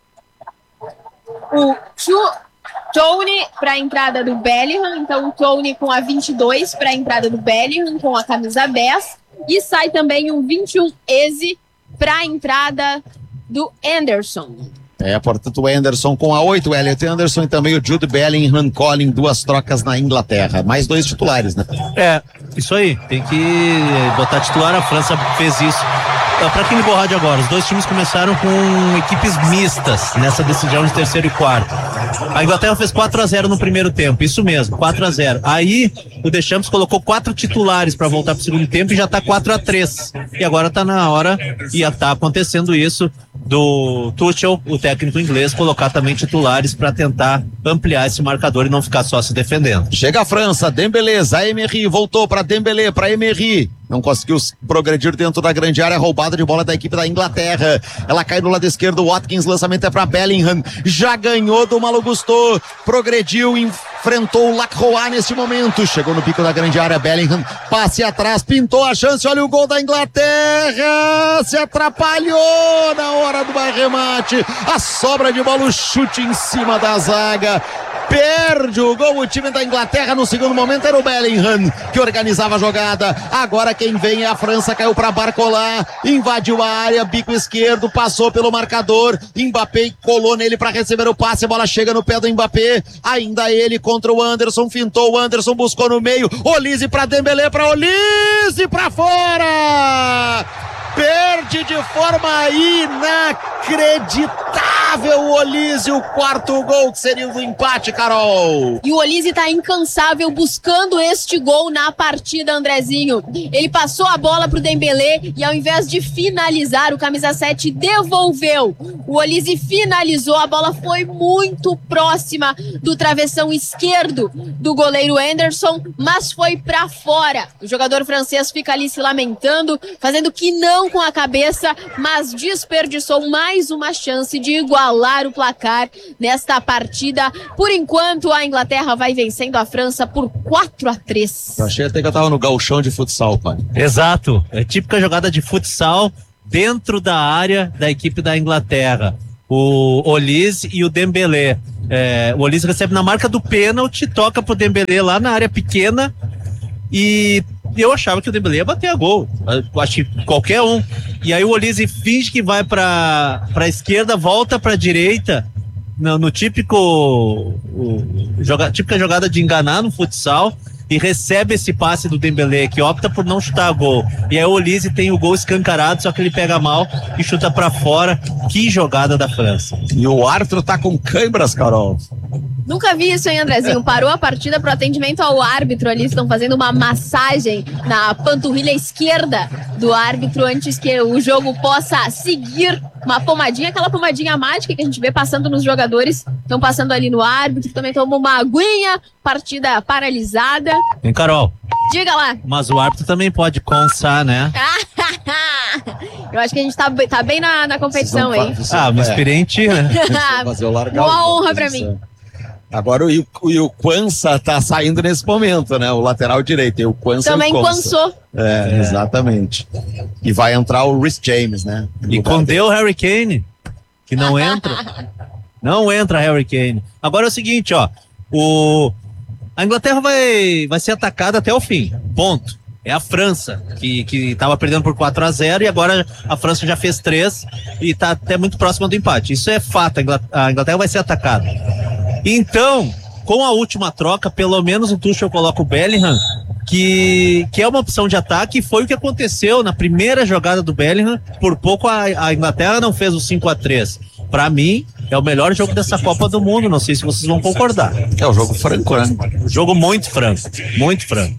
o Tony para a entrada do Bellingham, então o Tony com a vinte e dois para a entrada do Bellingham com a camisa dez, e sai também um vinte e um Eze para a entrada do Anderson. É, portanto, o Anderson com a oito, o Elliot Anderson e também o Jude Bellingham, Colin, duas trocas na Inglaterra. Mais dois titulares, né? É, isso aí, tem que botar titular, a França fez isso. Para quem me borrar de agora, os dois times começaram com equipes mistas nessa decisão de terceiro e quarto. A Inglaterra fez quatro a zero no primeiro tempo, isso mesmo, quatro a zero. Aí o Deschamps colocou quatro titulares para voltar para o segundo tempo e já tá quatro a três. E agora tá na hora, e já tá acontecendo isso, do Tuchel, o técnico inglês, colocar também titulares para tentar ampliar esse marcador e não ficar só se defendendo. Chega a França, Dembélé, Zaire Emery, voltou para Dembélé, para Emery. não conseguiu progredir dentro da grande área, roubada de bola da equipe da Inglaterra. Ela cai do lado esquerdo, Watkins, lançamento é para Bellingham, já ganhou do Malo Gusto, progrediu, enfrentou o Lacroix neste momento, chegou no pico da grande área, Bellingham, passe atrás, pintou a chance, olha o gol da Inglaterra, se atrapalhou na hora do arremate, a sobra de bola, o chute em cima da zaga, perde o gol, o time da Inglaterra no segundo momento era o Bellingham que organizava a jogada, agora quem vem é a França, caiu para Barcola, invadiu a área, bico esquerdo, passou pelo marcador, Mbappé colou nele para receber o passe, a bola chega no pé do Mbappé, ainda ele contra o Anderson, fintou o Anderson, buscou no meio, Olise para Dembélé, para Olise, para fora! Perde de forma inacreditável o Olise, o quarto gol que seria o do empate, Carol. E o Olise tá incansável buscando este gol na partida, Andrezinho. Ele passou a bola pro Dembélé e ao invés de finalizar, o camisa sete devolveu. O Olise finalizou, a bola foi muito próxima do travessão esquerdo do goleiro Anderson, mas foi pra fora. O jogador francês fica ali se lamentando, fazendo que não com a cabeça, mas desperdiçou mais uma chance de igualar o placar nesta partida. Por enquanto, a Inglaterra vai vencendo a França por quatro a três. Eu achei até que eu tava no gauchão de futsal, pai. Exato, é típica jogada de futsal dentro da área da equipe da Inglaterra. O Olise e o Dembélé. É, o Olise recebe na marca do pênalti, toca pro Dembélé lá na área pequena e eu achava que o Dembélé ia bater a gol, eu acho que qualquer um, e aí o Olise finge que vai pra, pra esquerda, volta pra direita, no, no típico o, joga, típica jogada de enganar no futsal, e recebe esse passe do Dembélé, que opta por não chutar gol, e aí o Olise tem o gol escancarado, só que ele pega mal e chuta pra fora. Que jogada da França. E o árbitro tá com câimbras, Carol. Nunca vi isso, hein, Andrezinho? Parou a partida para atendimento ao árbitro ali, estão fazendo uma massagem na panturrilha esquerda do árbitro antes que o jogo possa seguir. Uma pomadinha, aquela pomadinha mágica que a gente vê passando nos jogadores, estão passando ali no árbitro, também tomou uma aguinha, partida paralisada. Hein, Carol? Diga lá. Mas o árbitro também pode consar, né? Eu acho que a gente tá, tá bem na, na competição, hein? Ah, me inspirei em ti, né? Fazer eu largar uma honra pra mim. Agora o, o Quansah tá saindo nesse momento, né? O lateral direito. E o Quansah também Quansou. É, é, exatamente. E vai entrar o Reece James, né? E condê o Harry Kane, que não entra. Não entra Harry Kane. Agora é o seguinte, ó. O... A Inglaterra vai, vai ser atacada até o fim. Ponto. É a França, que, que tava perdendo por quatro a zero e agora a França já fez três e tá até muito próxima do empate. Isso é fato, a Inglaterra, a Inglaterra vai ser atacada. Então, com a última troca, pelo menos o Tuchel coloca o Bellingham, que, que é uma opção de ataque, e foi o que aconteceu na primeira jogada do Bellingham. Por pouco a, a Inglaterra não fez o cinco a três. Pra mim, é o melhor jogo dessa Copa do Mundo, não sei se vocês vão concordar. É o jogo franco, né? Jogo muito franco, muito franco.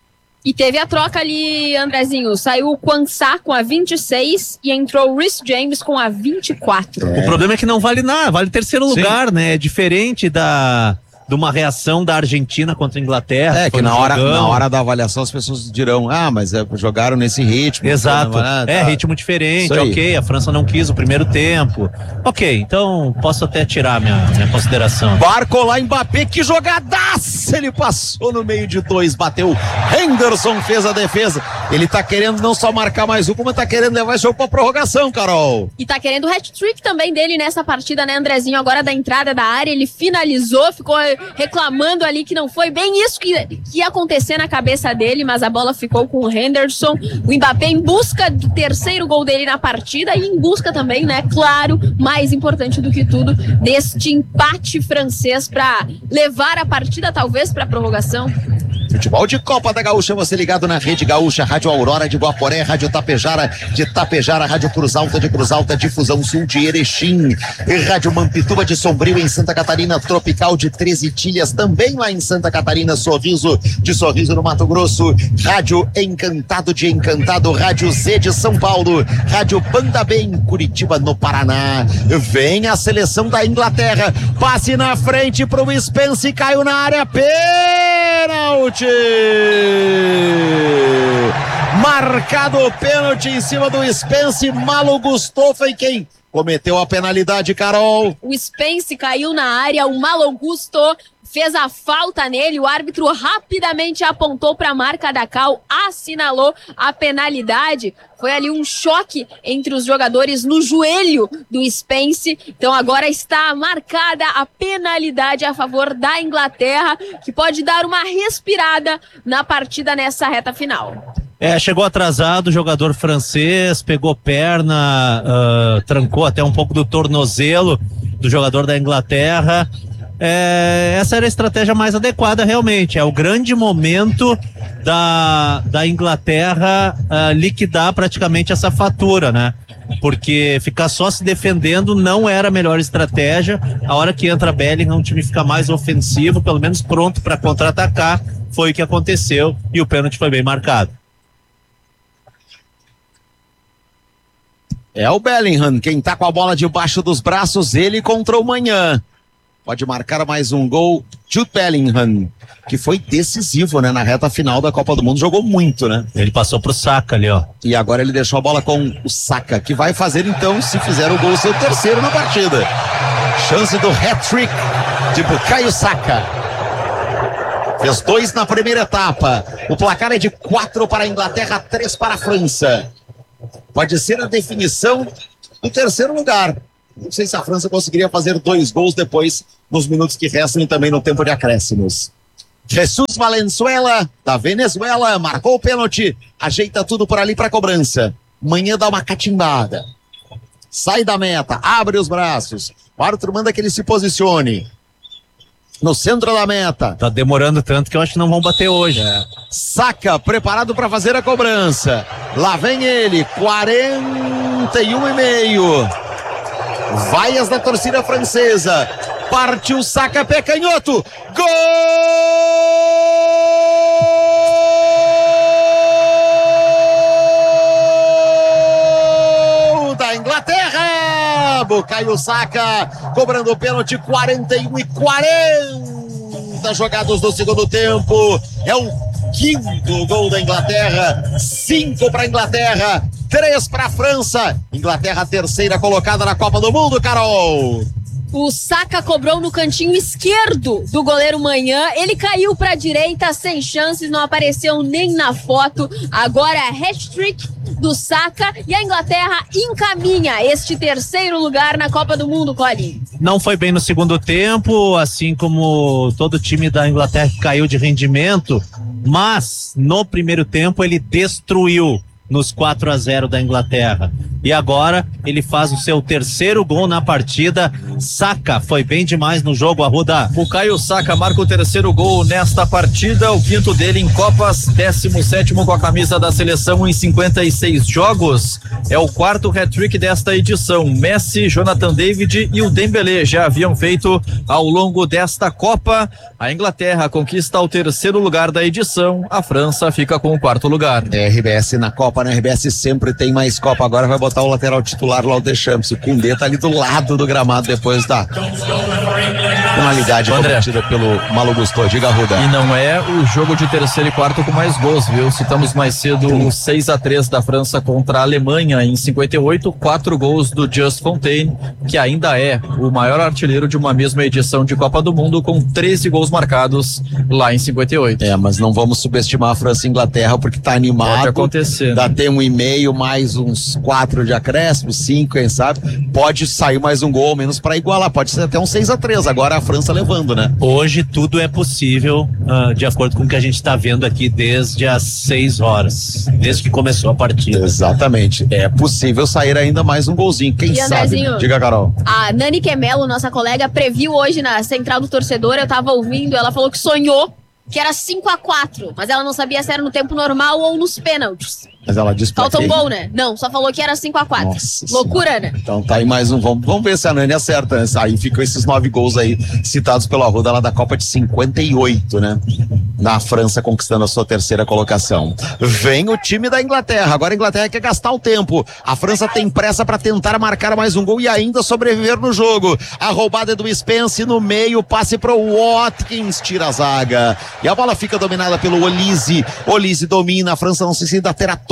E teve a troca ali, Andrezinho. Saiu o Quansah com a vinte e seis e entrou o Reece James com a vinte e quatro. É. O problema é que não vale nada, vale terceiro Sim. lugar, né? É diferente da... de uma reação da Argentina contra a Inglaterra. É, que na hora, na hora da avaliação as pessoas dirão, ah, mas é, jogaram nesse ritmo. Exato, né? é, tá. ritmo diferente, ok, a França não quis o primeiro tempo. Ok, então posso até tirar minha, minha consideração. Barcola, Mbappé, que jogadaça! Ele passou no meio de dois, bateu, Henderson fez a defesa. Ele tá querendo não só marcar mais um, como tá querendo levar esse jogo pra prorrogação, Carol. E tá querendo o hat-trick também dele nessa partida, né, Andrezinho? Agora da entrada da área, ele finalizou, ficou reclamando ali que não foi bem isso que, que ia acontecer na cabeça dele, mas a bola ficou com o Henderson. O Mbappé em busca do terceiro gol dele na partida e em busca também, né, claro, mais importante do que tudo, deste empate francês para levar a partida talvez para prorrogação. Futebol de Copa da Gaúcha, você ligado na Rede Gaúcha, Rádio Aurora de Guaporé, Rádio Tapejara de Tapejara, Rádio Cruz Alta de Cruz Alta, Difusão Sul de Erechim, Rádio Mampituba de Sombrio em Santa Catarina, Tropical de Treze Itilhas, também lá em Santa Catarina, Sorriso de Sorriso no Mato Grosso, Rádio Encantado de Encantado, Rádio Z de São Paulo, Rádio Banda B em Curitiba, no Paraná. Vem a seleção da Inglaterra, passe na frente pro Spence, caiu na área, pênalti! Marcado o pênalti em cima do Spence. Malo Gusto foi quem cometeu a penalidade, Carol. O Spence caiu na área, o Malo Gusto fez a falta nele, o árbitro rapidamente apontou para a marca da Cal, assinalou a penalidade. Foi ali um choque entre os jogadores no joelho do Spence. Então agora está marcada a penalidade a favor da Inglaterra, que pode dar uma respirada na partida nessa reta final. É, chegou atrasado o jogador francês, pegou perna, uh, trancou até um pouco do tornozelo do jogador da Inglaterra. É, essa era a estratégia mais adequada realmente, é o grande momento da, da Inglaterra uh, liquidar praticamente essa fatura, né? Porque ficar só se defendendo não era a melhor estratégia. A hora que entra Bellingham, o time fica mais ofensivo, pelo menos pronto para contra-atacar, foi o que aconteceu e o pênalti foi bem marcado. É o Bellingham, quem tá com a bola debaixo dos braços, ele contra o Manhã. Pode marcar mais um gol, Jude Bellingham, que foi decisivo, né, na reta final da Copa do Mundo, jogou muito, né? Ele passou pro Saka ali, ó. E agora ele deixou a bola com o Saka, que vai fazer então, se fizer o gol, seu terceiro na partida. Chance do hat-trick de Bukayo Saka. Fez dois na primeira etapa. O placar é de quatro para a Inglaterra, três para a França. Pode ser a definição do terceiro lugar. Não sei se a França conseguiria fazer dois gols depois, nos minutos que restam e também no tempo de acréscimos. Jesus Valenzuela, da Venezuela, marcou o pênalti, ajeita tudo por ali para a cobrança. Manhã dá uma catimbada. Sai da meta, abre os braços. O árbitro manda que ele se posicione no centro da meta. Tá demorando tanto que eu acho que não vão bater hoje. É. Saka, preparado para fazer a cobrança. Lá vem ele, quarenta e um e meio. Vaias da torcida francesa. Partiu Saka, pé canhoto. Gol da Inglaterra. Bukayo Saka cobrando o pênalti, quarenta e um e quarenta jogados do segundo tempo. É o quinto gol da Inglaterra. Cinco para a Inglaterra, três para a França. Inglaterra terceira colocada na Copa do Mundo, Carol. O Saka cobrou no cantinho esquerdo do goleiro Manhã. Ele caiu para a direita sem chances, não apareceu nem na foto. Agora é hat-trick do Saka e a Inglaterra encaminha este terceiro lugar na Copa do Mundo, Colin. Não foi bem no segundo tempo, assim como todo o time da Inglaterra que caiu de rendimento, mas no primeiro tempo ele destruiu nos quatro a zero da Inglaterra. E agora ele faz o seu terceiro gol na partida. Saka foi bem demais no jogo, Arruda. O Bukayo Saka marca o terceiro gol nesta partida, o quinto dele em Copas, décimo sétimo com a camisa da seleção em cinquenta e seis jogos. É o quarto hat-trick desta edição. Messi, Jonathan David e o Dembélé já haviam feito ao longo desta Copa. A Inglaterra conquista o terceiro lugar da edição, a França fica com o quarto lugar. É, R B S na Copa, né? R B S sempre tem mais Copa, agora vai botar o lateral titular lá, o Deschamps. O Koundé tá ali do lado do gramado depois da penalidade cometida pelo Malo Gusto. Diga, Ruda. E não é o jogo de terceiro e quarto com mais gols, viu? Citamos mais cedo o seis a três da França contra a Alemanha em cinquenta e oito, quatro gols do Just Fontaine, que ainda é o maior artilheiro de uma mesma edição de Copa do Mundo, com treze gols marcados lá em cinquenta e oito. É, mas não vamos subestimar a França e a Inglaterra, porque tá animado. Pode acontecer. Dá tem um e meio, mais uns quatro de acréscimo, cinco, quem sabe. Pode sair mais um gol, menos para igualar. Pode ser até um seis a três. Agora a França levando, né? Hoje tudo é possível, uh, de acordo com o que a gente está vendo aqui desde as seis horas, desde que começou a partida. Exatamente. É possível sair ainda mais um golzinho. Quem E, sabe? Andrezinho, Diga, Carol. A Nani Quemelo, nossa colega, previu hoje na Central do Torcedor. Eu tava ouvindo, ela falou que sonhou que era cinco a quatro, mas ela não sabia se era no tempo normal ou nos pênaltis. Mas ela disse Falta um gol, né? Não, só falou que era cinco a quatro. Nossa Loucura, senhora. né? Então tá aí mais um. Vamos, vamos ver se a Nani acerta, né? Aí ficam esses nove gols aí citados pelo Arruda lá da Copa de cinquenta e oito, né? Na França conquistando a sua terceira colocação. Vem o time da Inglaterra. Agora a Inglaterra quer gastar o tempo. A França tem pressa para tentar marcar mais um gol e ainda sobreviver no jogo. A roubada é do Spence no meio, passe pro Watkins, tira a zaga. E a bola fica dominada pelo Olise. Olise domina, a França não sei se ainda terá toque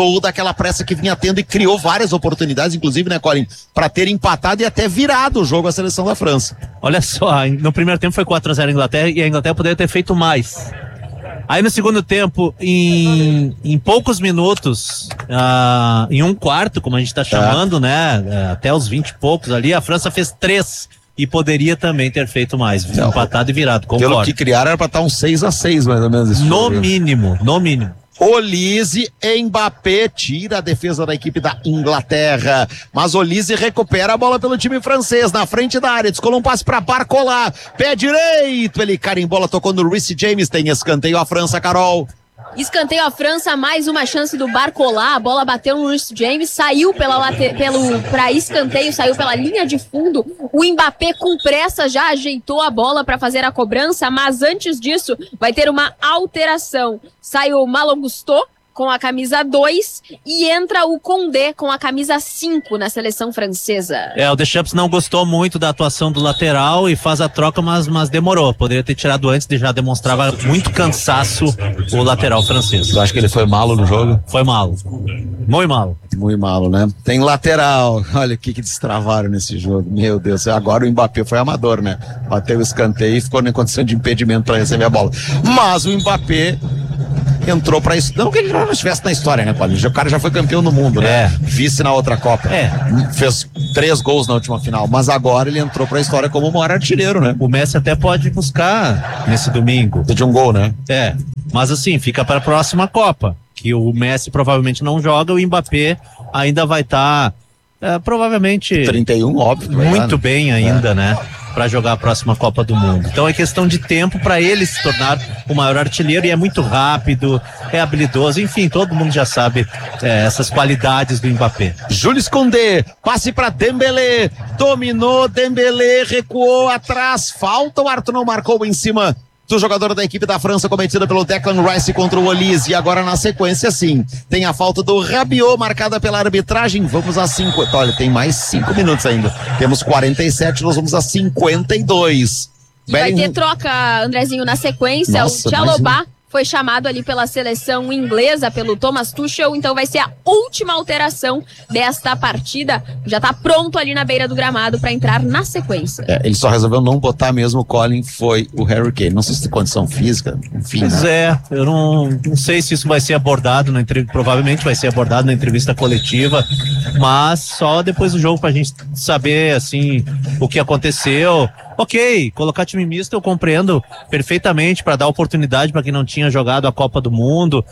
toda aquela pressa que vinha tendo e criou várias oportunidades, inclusive, né, Colin, para ter empatado e até virado o jogo a seleção da França. Olha só, no primeiro tempo foi quatro a zero a Inglaterra e a Inglaterra poderia ter feito mais. Aí no segundo tempo, em, em poucos minutos, uh, em um quarto, como a gente tá chamando, é. né, até os vinte e poucos ali, a França fez três e poderia também ter feito mais, Não, empatado e virado, concordo. Pelo que criaram era pra estar uns seis a seis, mais ou menos. Esse no jogo. mínimo, no mínimo. Olise, Mbappé tira a defesa da equipe da Inglaterra, mas Olise recupera a bola pelo time francês, na frente da área, descolou um passe para Barcola, pé direito, ele carimbola, tocou no Reece James, tem escanteio a França, Carol. Escanteio a França, mais uma chance do Barcola, a bola bateu no Reece James, saiu pela late... pelo para escanteio, saiu pela linha de fundo. O Mbappé com pressa já ajeitou a bola para fazer a cobrança, mas antes disso vai ter uma alteração. Sai o Malo Gusto com a camisa dois e entra o Koundé com a camisa cinco na seleção francesa. É, o Deschamps não gostou muito da atuação do lateral e faz a troca, mas, mas demorou. Poderia ter tirado antes, já demonstrava muito cansaço o lateral francês. Tu acha que ele foi malo no jogo? Foi malo. Muito malo. Muito malo, né? Tem lateral. Olha o que que destravaram nesse jogo. Meu Deus, agora o Mbappé foi amador, né? Bateu o escanteio e ficou em condição de impedimento para receber a bola. Mas o Mbappé entrou pra isso. Não que ele já não estivesse na história, né, Paulinho? O cara já foi campeão do mundo, né? É. Vice na outra Copa. É. Fez três gols na última final. Mas agora ele entrou pra história como o maior artilheiro, né? O Messi até pode buscar nesse domingo. De um gol, né? É. Mas assim, fica para a próxima Copa. Que o Messi provavelmente não joga, o Mbappé ainda vai estar. Tá, é, provavelmente. trinta e um, óbvio. Muito tá, né? bem ainda, é. né? Para jogar a próxima Copa do Mundo. Então é questão de tempo para ele se tornar o maior artilheiro, e é muito rápido, é habilidoso, enfim, todo mundo já sabe é, essas qualidades do Mbappé. Jules Koundé, passe para Dembélé, dominou, Dembélé recuou atrás, falta, o Arthur não marcou em cima do jogador da equipe da França, cometida pelo Declan Rice contra o Olise. E agora na sequência, sim, tem a falta do Rabiot marcada pela arbitragem. Vamos a cinco, olha, tem mais cinco minutos ainda, temos quarenta e sete, nós vamos a cinquenta e dois. E vai ter troca, Andrezinho, na sequência. Nossa, o Chalobah foi chamado ali pela seleção inglesa, pelo Thomas Tuchel, então vai ser a última alteração desta partida. Já tá pronto ali na beira do gramado para entrar na sequência. É, ele só resolveu não botar mesmo o Colin, foi o Harry Kane. Não sei se tem condição física, enfim. Pois né? é, eu não, não sei se isso vai ser abordado na entrevista, provavelmente vai ser abordado na entrevista coletiva, mas só depois do jogo pra gente saber, assim, o que aconteceu. Ok, colocar time misto eu compreendo perfeitamente para dar oportunidade para quem não tinha jogado a Copa do Mundo,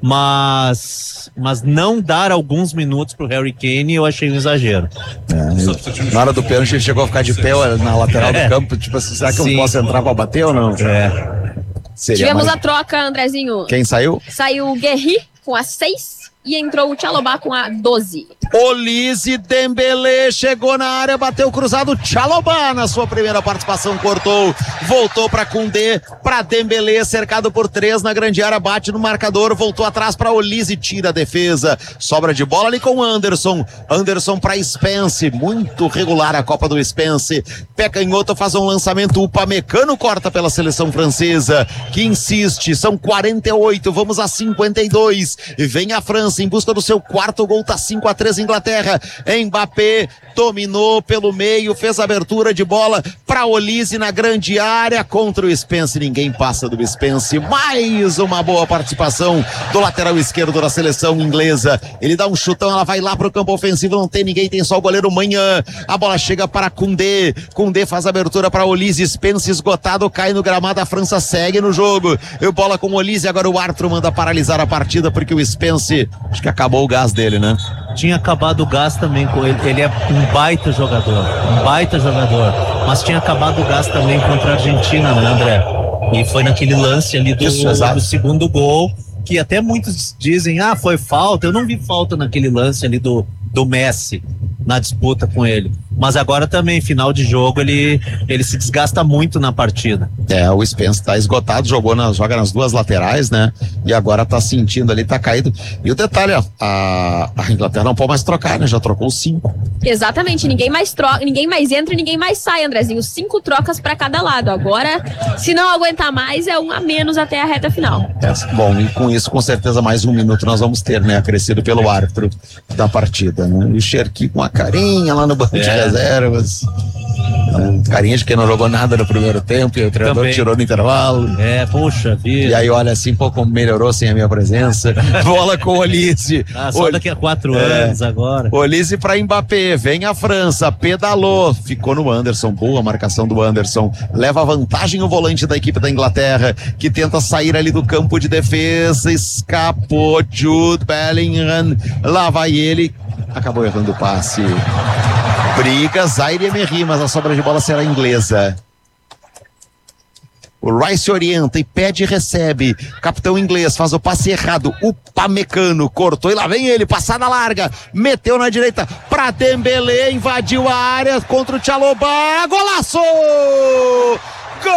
mas, mas não dar alguns minutos pro Harry Kane eu achei um exagero. É, na hora do pênalti ele chegou a ficar de pé na lateral é. do campo, tipo assim, será que eu Sim. posso entrar para bater ou não? É. Seria Tivemos mais... a troca, Andrezinho. Quem saiu? Saiu o Guerri com a seis e entrou o Chalobah com a doze. Olise, Dembélé chegou na área, bateu cruzado, Chalobah na sua primeira participação, cortou, voltou para Koundé, para Dembélé, cercado por três na grande área, bate no marcador, voltou atrás para Olise, tira a defesa, sobra de bola ali com Anderson, Anderson para Spence, muito regular a Copa do Spence, pé canhoto faz um lançamento, o Upamecano corta pela seleção francesa, que insiste, são quarenta e oito, vamos a cinquenta e dois, e vem a França em busca do seu quarto gol, tá cinco a três Inglaterra. Mbappé dominou pelo meio, fez a abertura de bola para Olise na grande área contra o Spence, ninguém passa do Spence. Mais uma boa participação do lateral esquerdo da seleção inglesa, ele dá um chutão, ela vai lá pro campo ofensivo, não tem ninguém, tem só o goleiro Manhã, a bola chega para Koundé, Koundé faz a abertura para Olise, Spence esgotado, cai no gramado, a França segue no jogo, eu bola com Olise, agora o Arthur manda paralisar a partida porque o Spence, acho que acabou o gás dele, né? Tinha acabado o gás também com ele, ele é um baita jogador, um baita jogador, mas tinha acabado o gás também contra a Argentina, né, André? E foi naquele lance ali do, Isso, do segundo gol, que até muitos dizem, ah, foi falta, eu não vi falta naquele lance ali do, do Messi, na disputa com ele, mas agora também, final de jogo, ele, ele se desgasta muito na partida. É, o Spence tá esgotado, jogou na, joga nas duas laterais, né? E agora tá sentindo ali, tá caído. E o detalhe, ó, a, a Inglaterra não pode mais trocar, né? Já trocou cinco. Exatamente, ninguém mais troca, ninguém mais entra e ninguém mais sai, Andrezinho. Cinco trocas para cada lado. Agora, se não aguentar mais, é um a menos até a reta final. É, bom, e com isso, com certeza, mais um minuto nós vamos ter, né? Acrescido pelo árbitro da partida, né? E o Cherki com a carinha lá no banco é. de reservas. É, carinha de quem não jogou nada no primeiro tempo e o treinador também tirou no intervalo. É, poxa vida. E aí olha assim, pô, como melhorou sem a minha presença. Bola com o Olise. Ah, só o... daqui a quatro é. anos agora. Olise pra Mbappé, vem a França, pedalou, ficou no Anderson, boa marcação do Anderson, leva vantagem o volante da equipe da Inglaterra, que tenta sair ali do campo de defesa, escapou Jude Bellingham, lá vai ele, acabou errando o passe. Briga Zaire Emery, mas a sobra de bola será inglesa. O Rice orienta e pede e recebe. Capitão inglês faz o passe errado. O Upamecano cortou e lá vem ele, passada larga. Meteu na direita pra Dembélé, invadiu a área contra o Tchalobah. Golaço! Gol!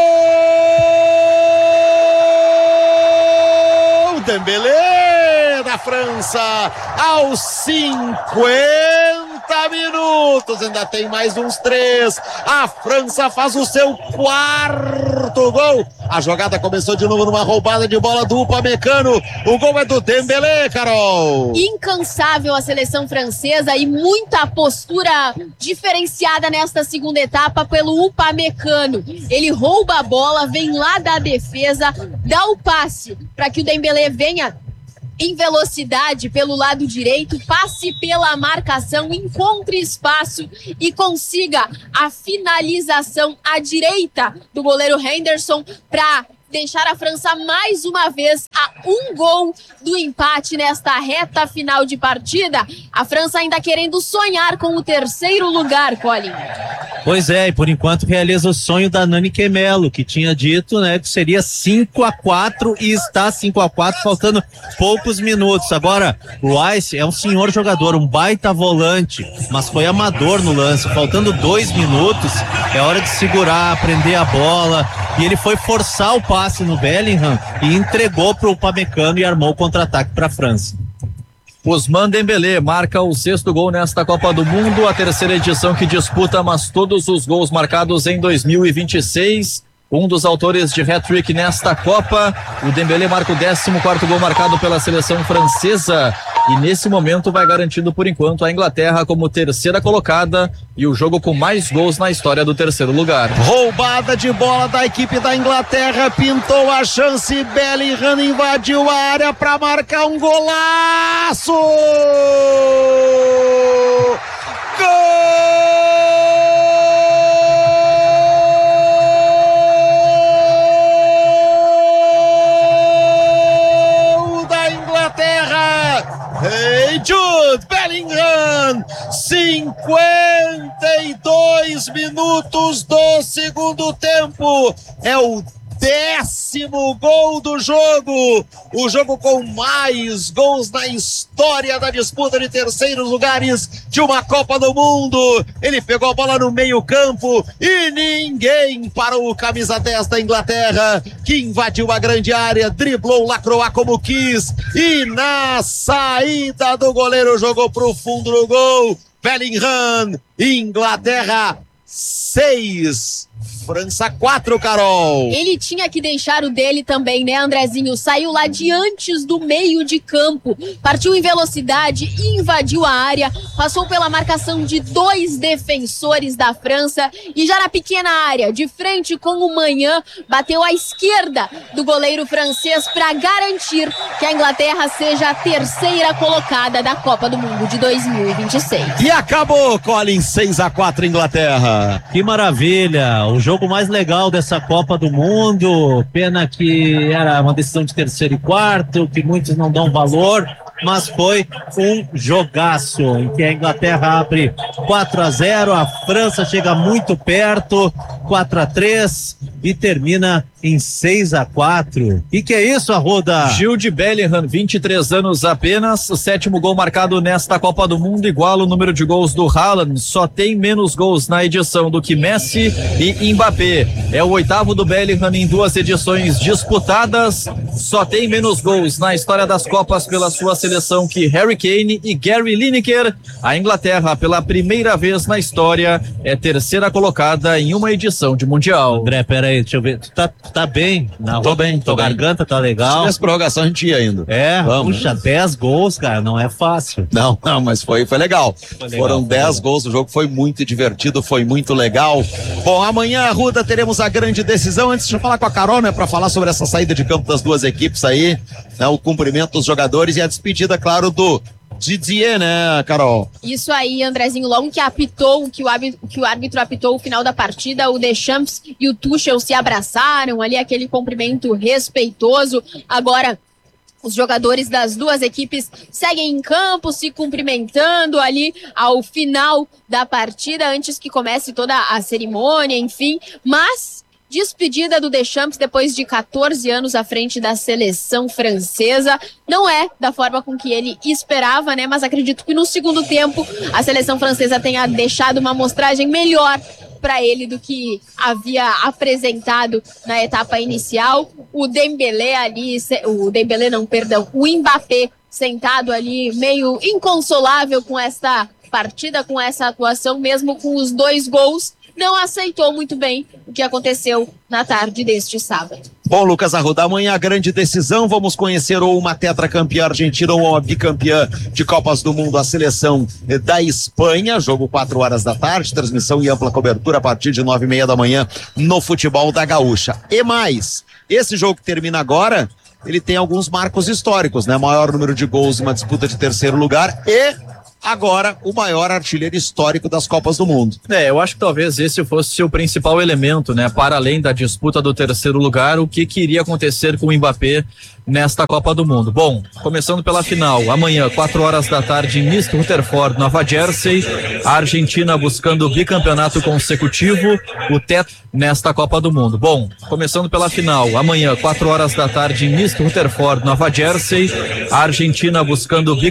Dembélé da França aos cinquenta minutos, ainda tem mais uns três. A França faz o seu quarto gol. A jogada começou de novo numa roubada de bola do Upamecano. O gol é do Dembélé, Carol. Incansável a seleção francesa e muita postura diferenciada nesta segunda etapa pelo Upamecano. Ele rouba a bola, vem lá da defesa, dá o passe para que o Dembélé venha em velocidade pelo lado direito, passe pela marcação, encontre espaço e consiga a finalização à direita do goleiro Henderson para deixar a França mais uma vez a um gol do empate nesta reta final de partida. A França ainda querendo sonhar com o terceiro lugar, Colin. Pois é, e por enquanto realiza o sonho da Nani Quemelo, que tinha dito, né, que seria cinco a quatro e está cinco a quatro, faltando poucos minutos. Agora, o Rice é um senhor jogador, um baita volante, mas foi amador no lance. Faltando dois minutos, é hora de segurar, prender a bola, e ele foi forçar o passe no Bellingham e entregou para o Upamecano e armou o contra-ataque para a França. Ousmane Dembélé marca o sexto gol nesta Copa do Mundo, a terceira edição que disputa, mas todos os gols marcados em dois mil e vinte e seis. Um dos autores de hat-trick nesta Copa. O Dembélé marca o décimo quarto gol marcado pela seleção francesa e nesse momento vai garantindo por enquanto a Inglaterra como terceira colocada e o jogo com mais gols na história do terceiro lugar. Roubada de bola da equipe da Inglaterra, pintou a chance, Bellingham invadiu a área para marcar um golaço! Gol! Hey Jude Bellingham, cinquenta e dois minutos do segundo tempo, é o décimo gol do jogo, o jogo com mais gols na história da disputa de terceiros lugares de uma Copa do Mundo. Ele pegou a bola no meio campo e ninguém parou o camisa dez da Inglaterra, que invadiu a grande área, driblou, lacroou como quis e na saída do goleiro jogou pro fundo do gol. Bellingham, Inglaterra seis, França quatro, Carol. Ele tinha que deixar o dele também, né, Andrezinho? Saiu lá de antes do meio de campo, partiu em velocidade, invadiu a área, passou pela marcação de dois defensores da França e já na pequena área, de frente com o Manhã, bateu à esquerda do goleiro francês para garantir que a Inglaterra seja a terceira colocada da Copa do Mundo de dois mil e vinte e seis. E acabou, Colin, seis a quatro Inglaterra. Que maravilha, o jogo mais legal dessa Copa do Mundo. Pena que era uma decisão de terceiro e quarto, que muitos não dão valor, mas foi um jogaço em que a Inglaterra abre quatro a zero, a França chega muito perto, quatro a três e termina em seis a quatro. E que é isso, Arruda? Jude Bellingham, vinte e três anos apenas, o sétimo gol marcado nesta Copa do Mundo, iguala o número de gols do Haaland, só tem menos gols na edição do que Messi e Mbappé. É o oitavo do Bellingham em duas edições disputadas, só tem menos gols na história das Copas pela sua seleção que Harry Kane e Gary Lineker. A Inglaterra, pela primeira vez na história, é terceira colocada em uma edição de Mundial. André, peraí, deixa eu ver. Tu tá, tu tá bem? Na Tô bem, tô tua bem. garganta tá Se legal? tivesse prorrogação, a gente ia ainda. É, Vamos. puxa, dez gols, cara, não é fácil. Não, não, mas foi, foi legal. Foi legal, Foram foi dez legal. gols, o jogo foi muito divertido, foi muito legal. Bom, amanhã, Arruda, teremos a grande decisão. Antes de eu falar com a Carol, né, pra falar sobre essa saída de campo das duas equipes aí, né, o cumprimento dos jogadores e a despedida, claro, do Didier, né, Carol? Isso aí, Andrezinho, logo que apitou, que o árbitro, que o árbitro apitou o final da partida, o Deschamps e o Tuchel se abraçaram ali, aquele cumprimento respeitoso. Agora, os jogadores das duas equipes seguem em campo, se cumprimentando ali ao final da partida, antes que comece toda a cerimônia, enfim, mas despedida do Deschamps depois de quatorze anos à frente da seleção francesa. Não é da forma com que ele esperava, né? Mas acredito que no segundo tempo a seleção francesa tenha deixado uma amostragem melhor para ele do que havia apresentado na etapa inicial. O Dembélé ali, o Dembélé não, perdão, o Mbappé sentado ali meio inconsolável com esta partida, com essa atuação, mesmo com os dois gols, não aceitou muito bem o que aconteceu na tarde deste sábado. Bom, Lucas Arruda, amanhã a grande decisão, vamos conhecer ou uma tetracampeã argentina ou uma bicampeã de Copas do Mundo, a seleção da Espanha, jogo quatro horas da tarde, transmissão e ampla cobertura a partir de nove e meia da manhã no futebol da Gaúcha. E mais, esse jogo que termina agora, ele tem alguns marcos históricos, né? Maior número de gols em uma disputa de terceiro lugar e agora o maior artilheiro histórico das Copas do Mundo. É, eu acho que talvez esse fosse o principal elemento, né? Para além da disputa do terceiro lugar, o que que iria acontecer com o Mbappé nesta Copa do Mundo. Bom, começando pela final, amanhã, quatro horas da tarde, em East Rutherford, Nova Jersey, a Argentina buscando o bicampeonato consecutivo, o teto nesta Copa do Mundo. Bom, começando pela final, amanhã, quatro horas da tarde, em East Rutherford, Nova Jersey, a Argentina buscando o bicampeonato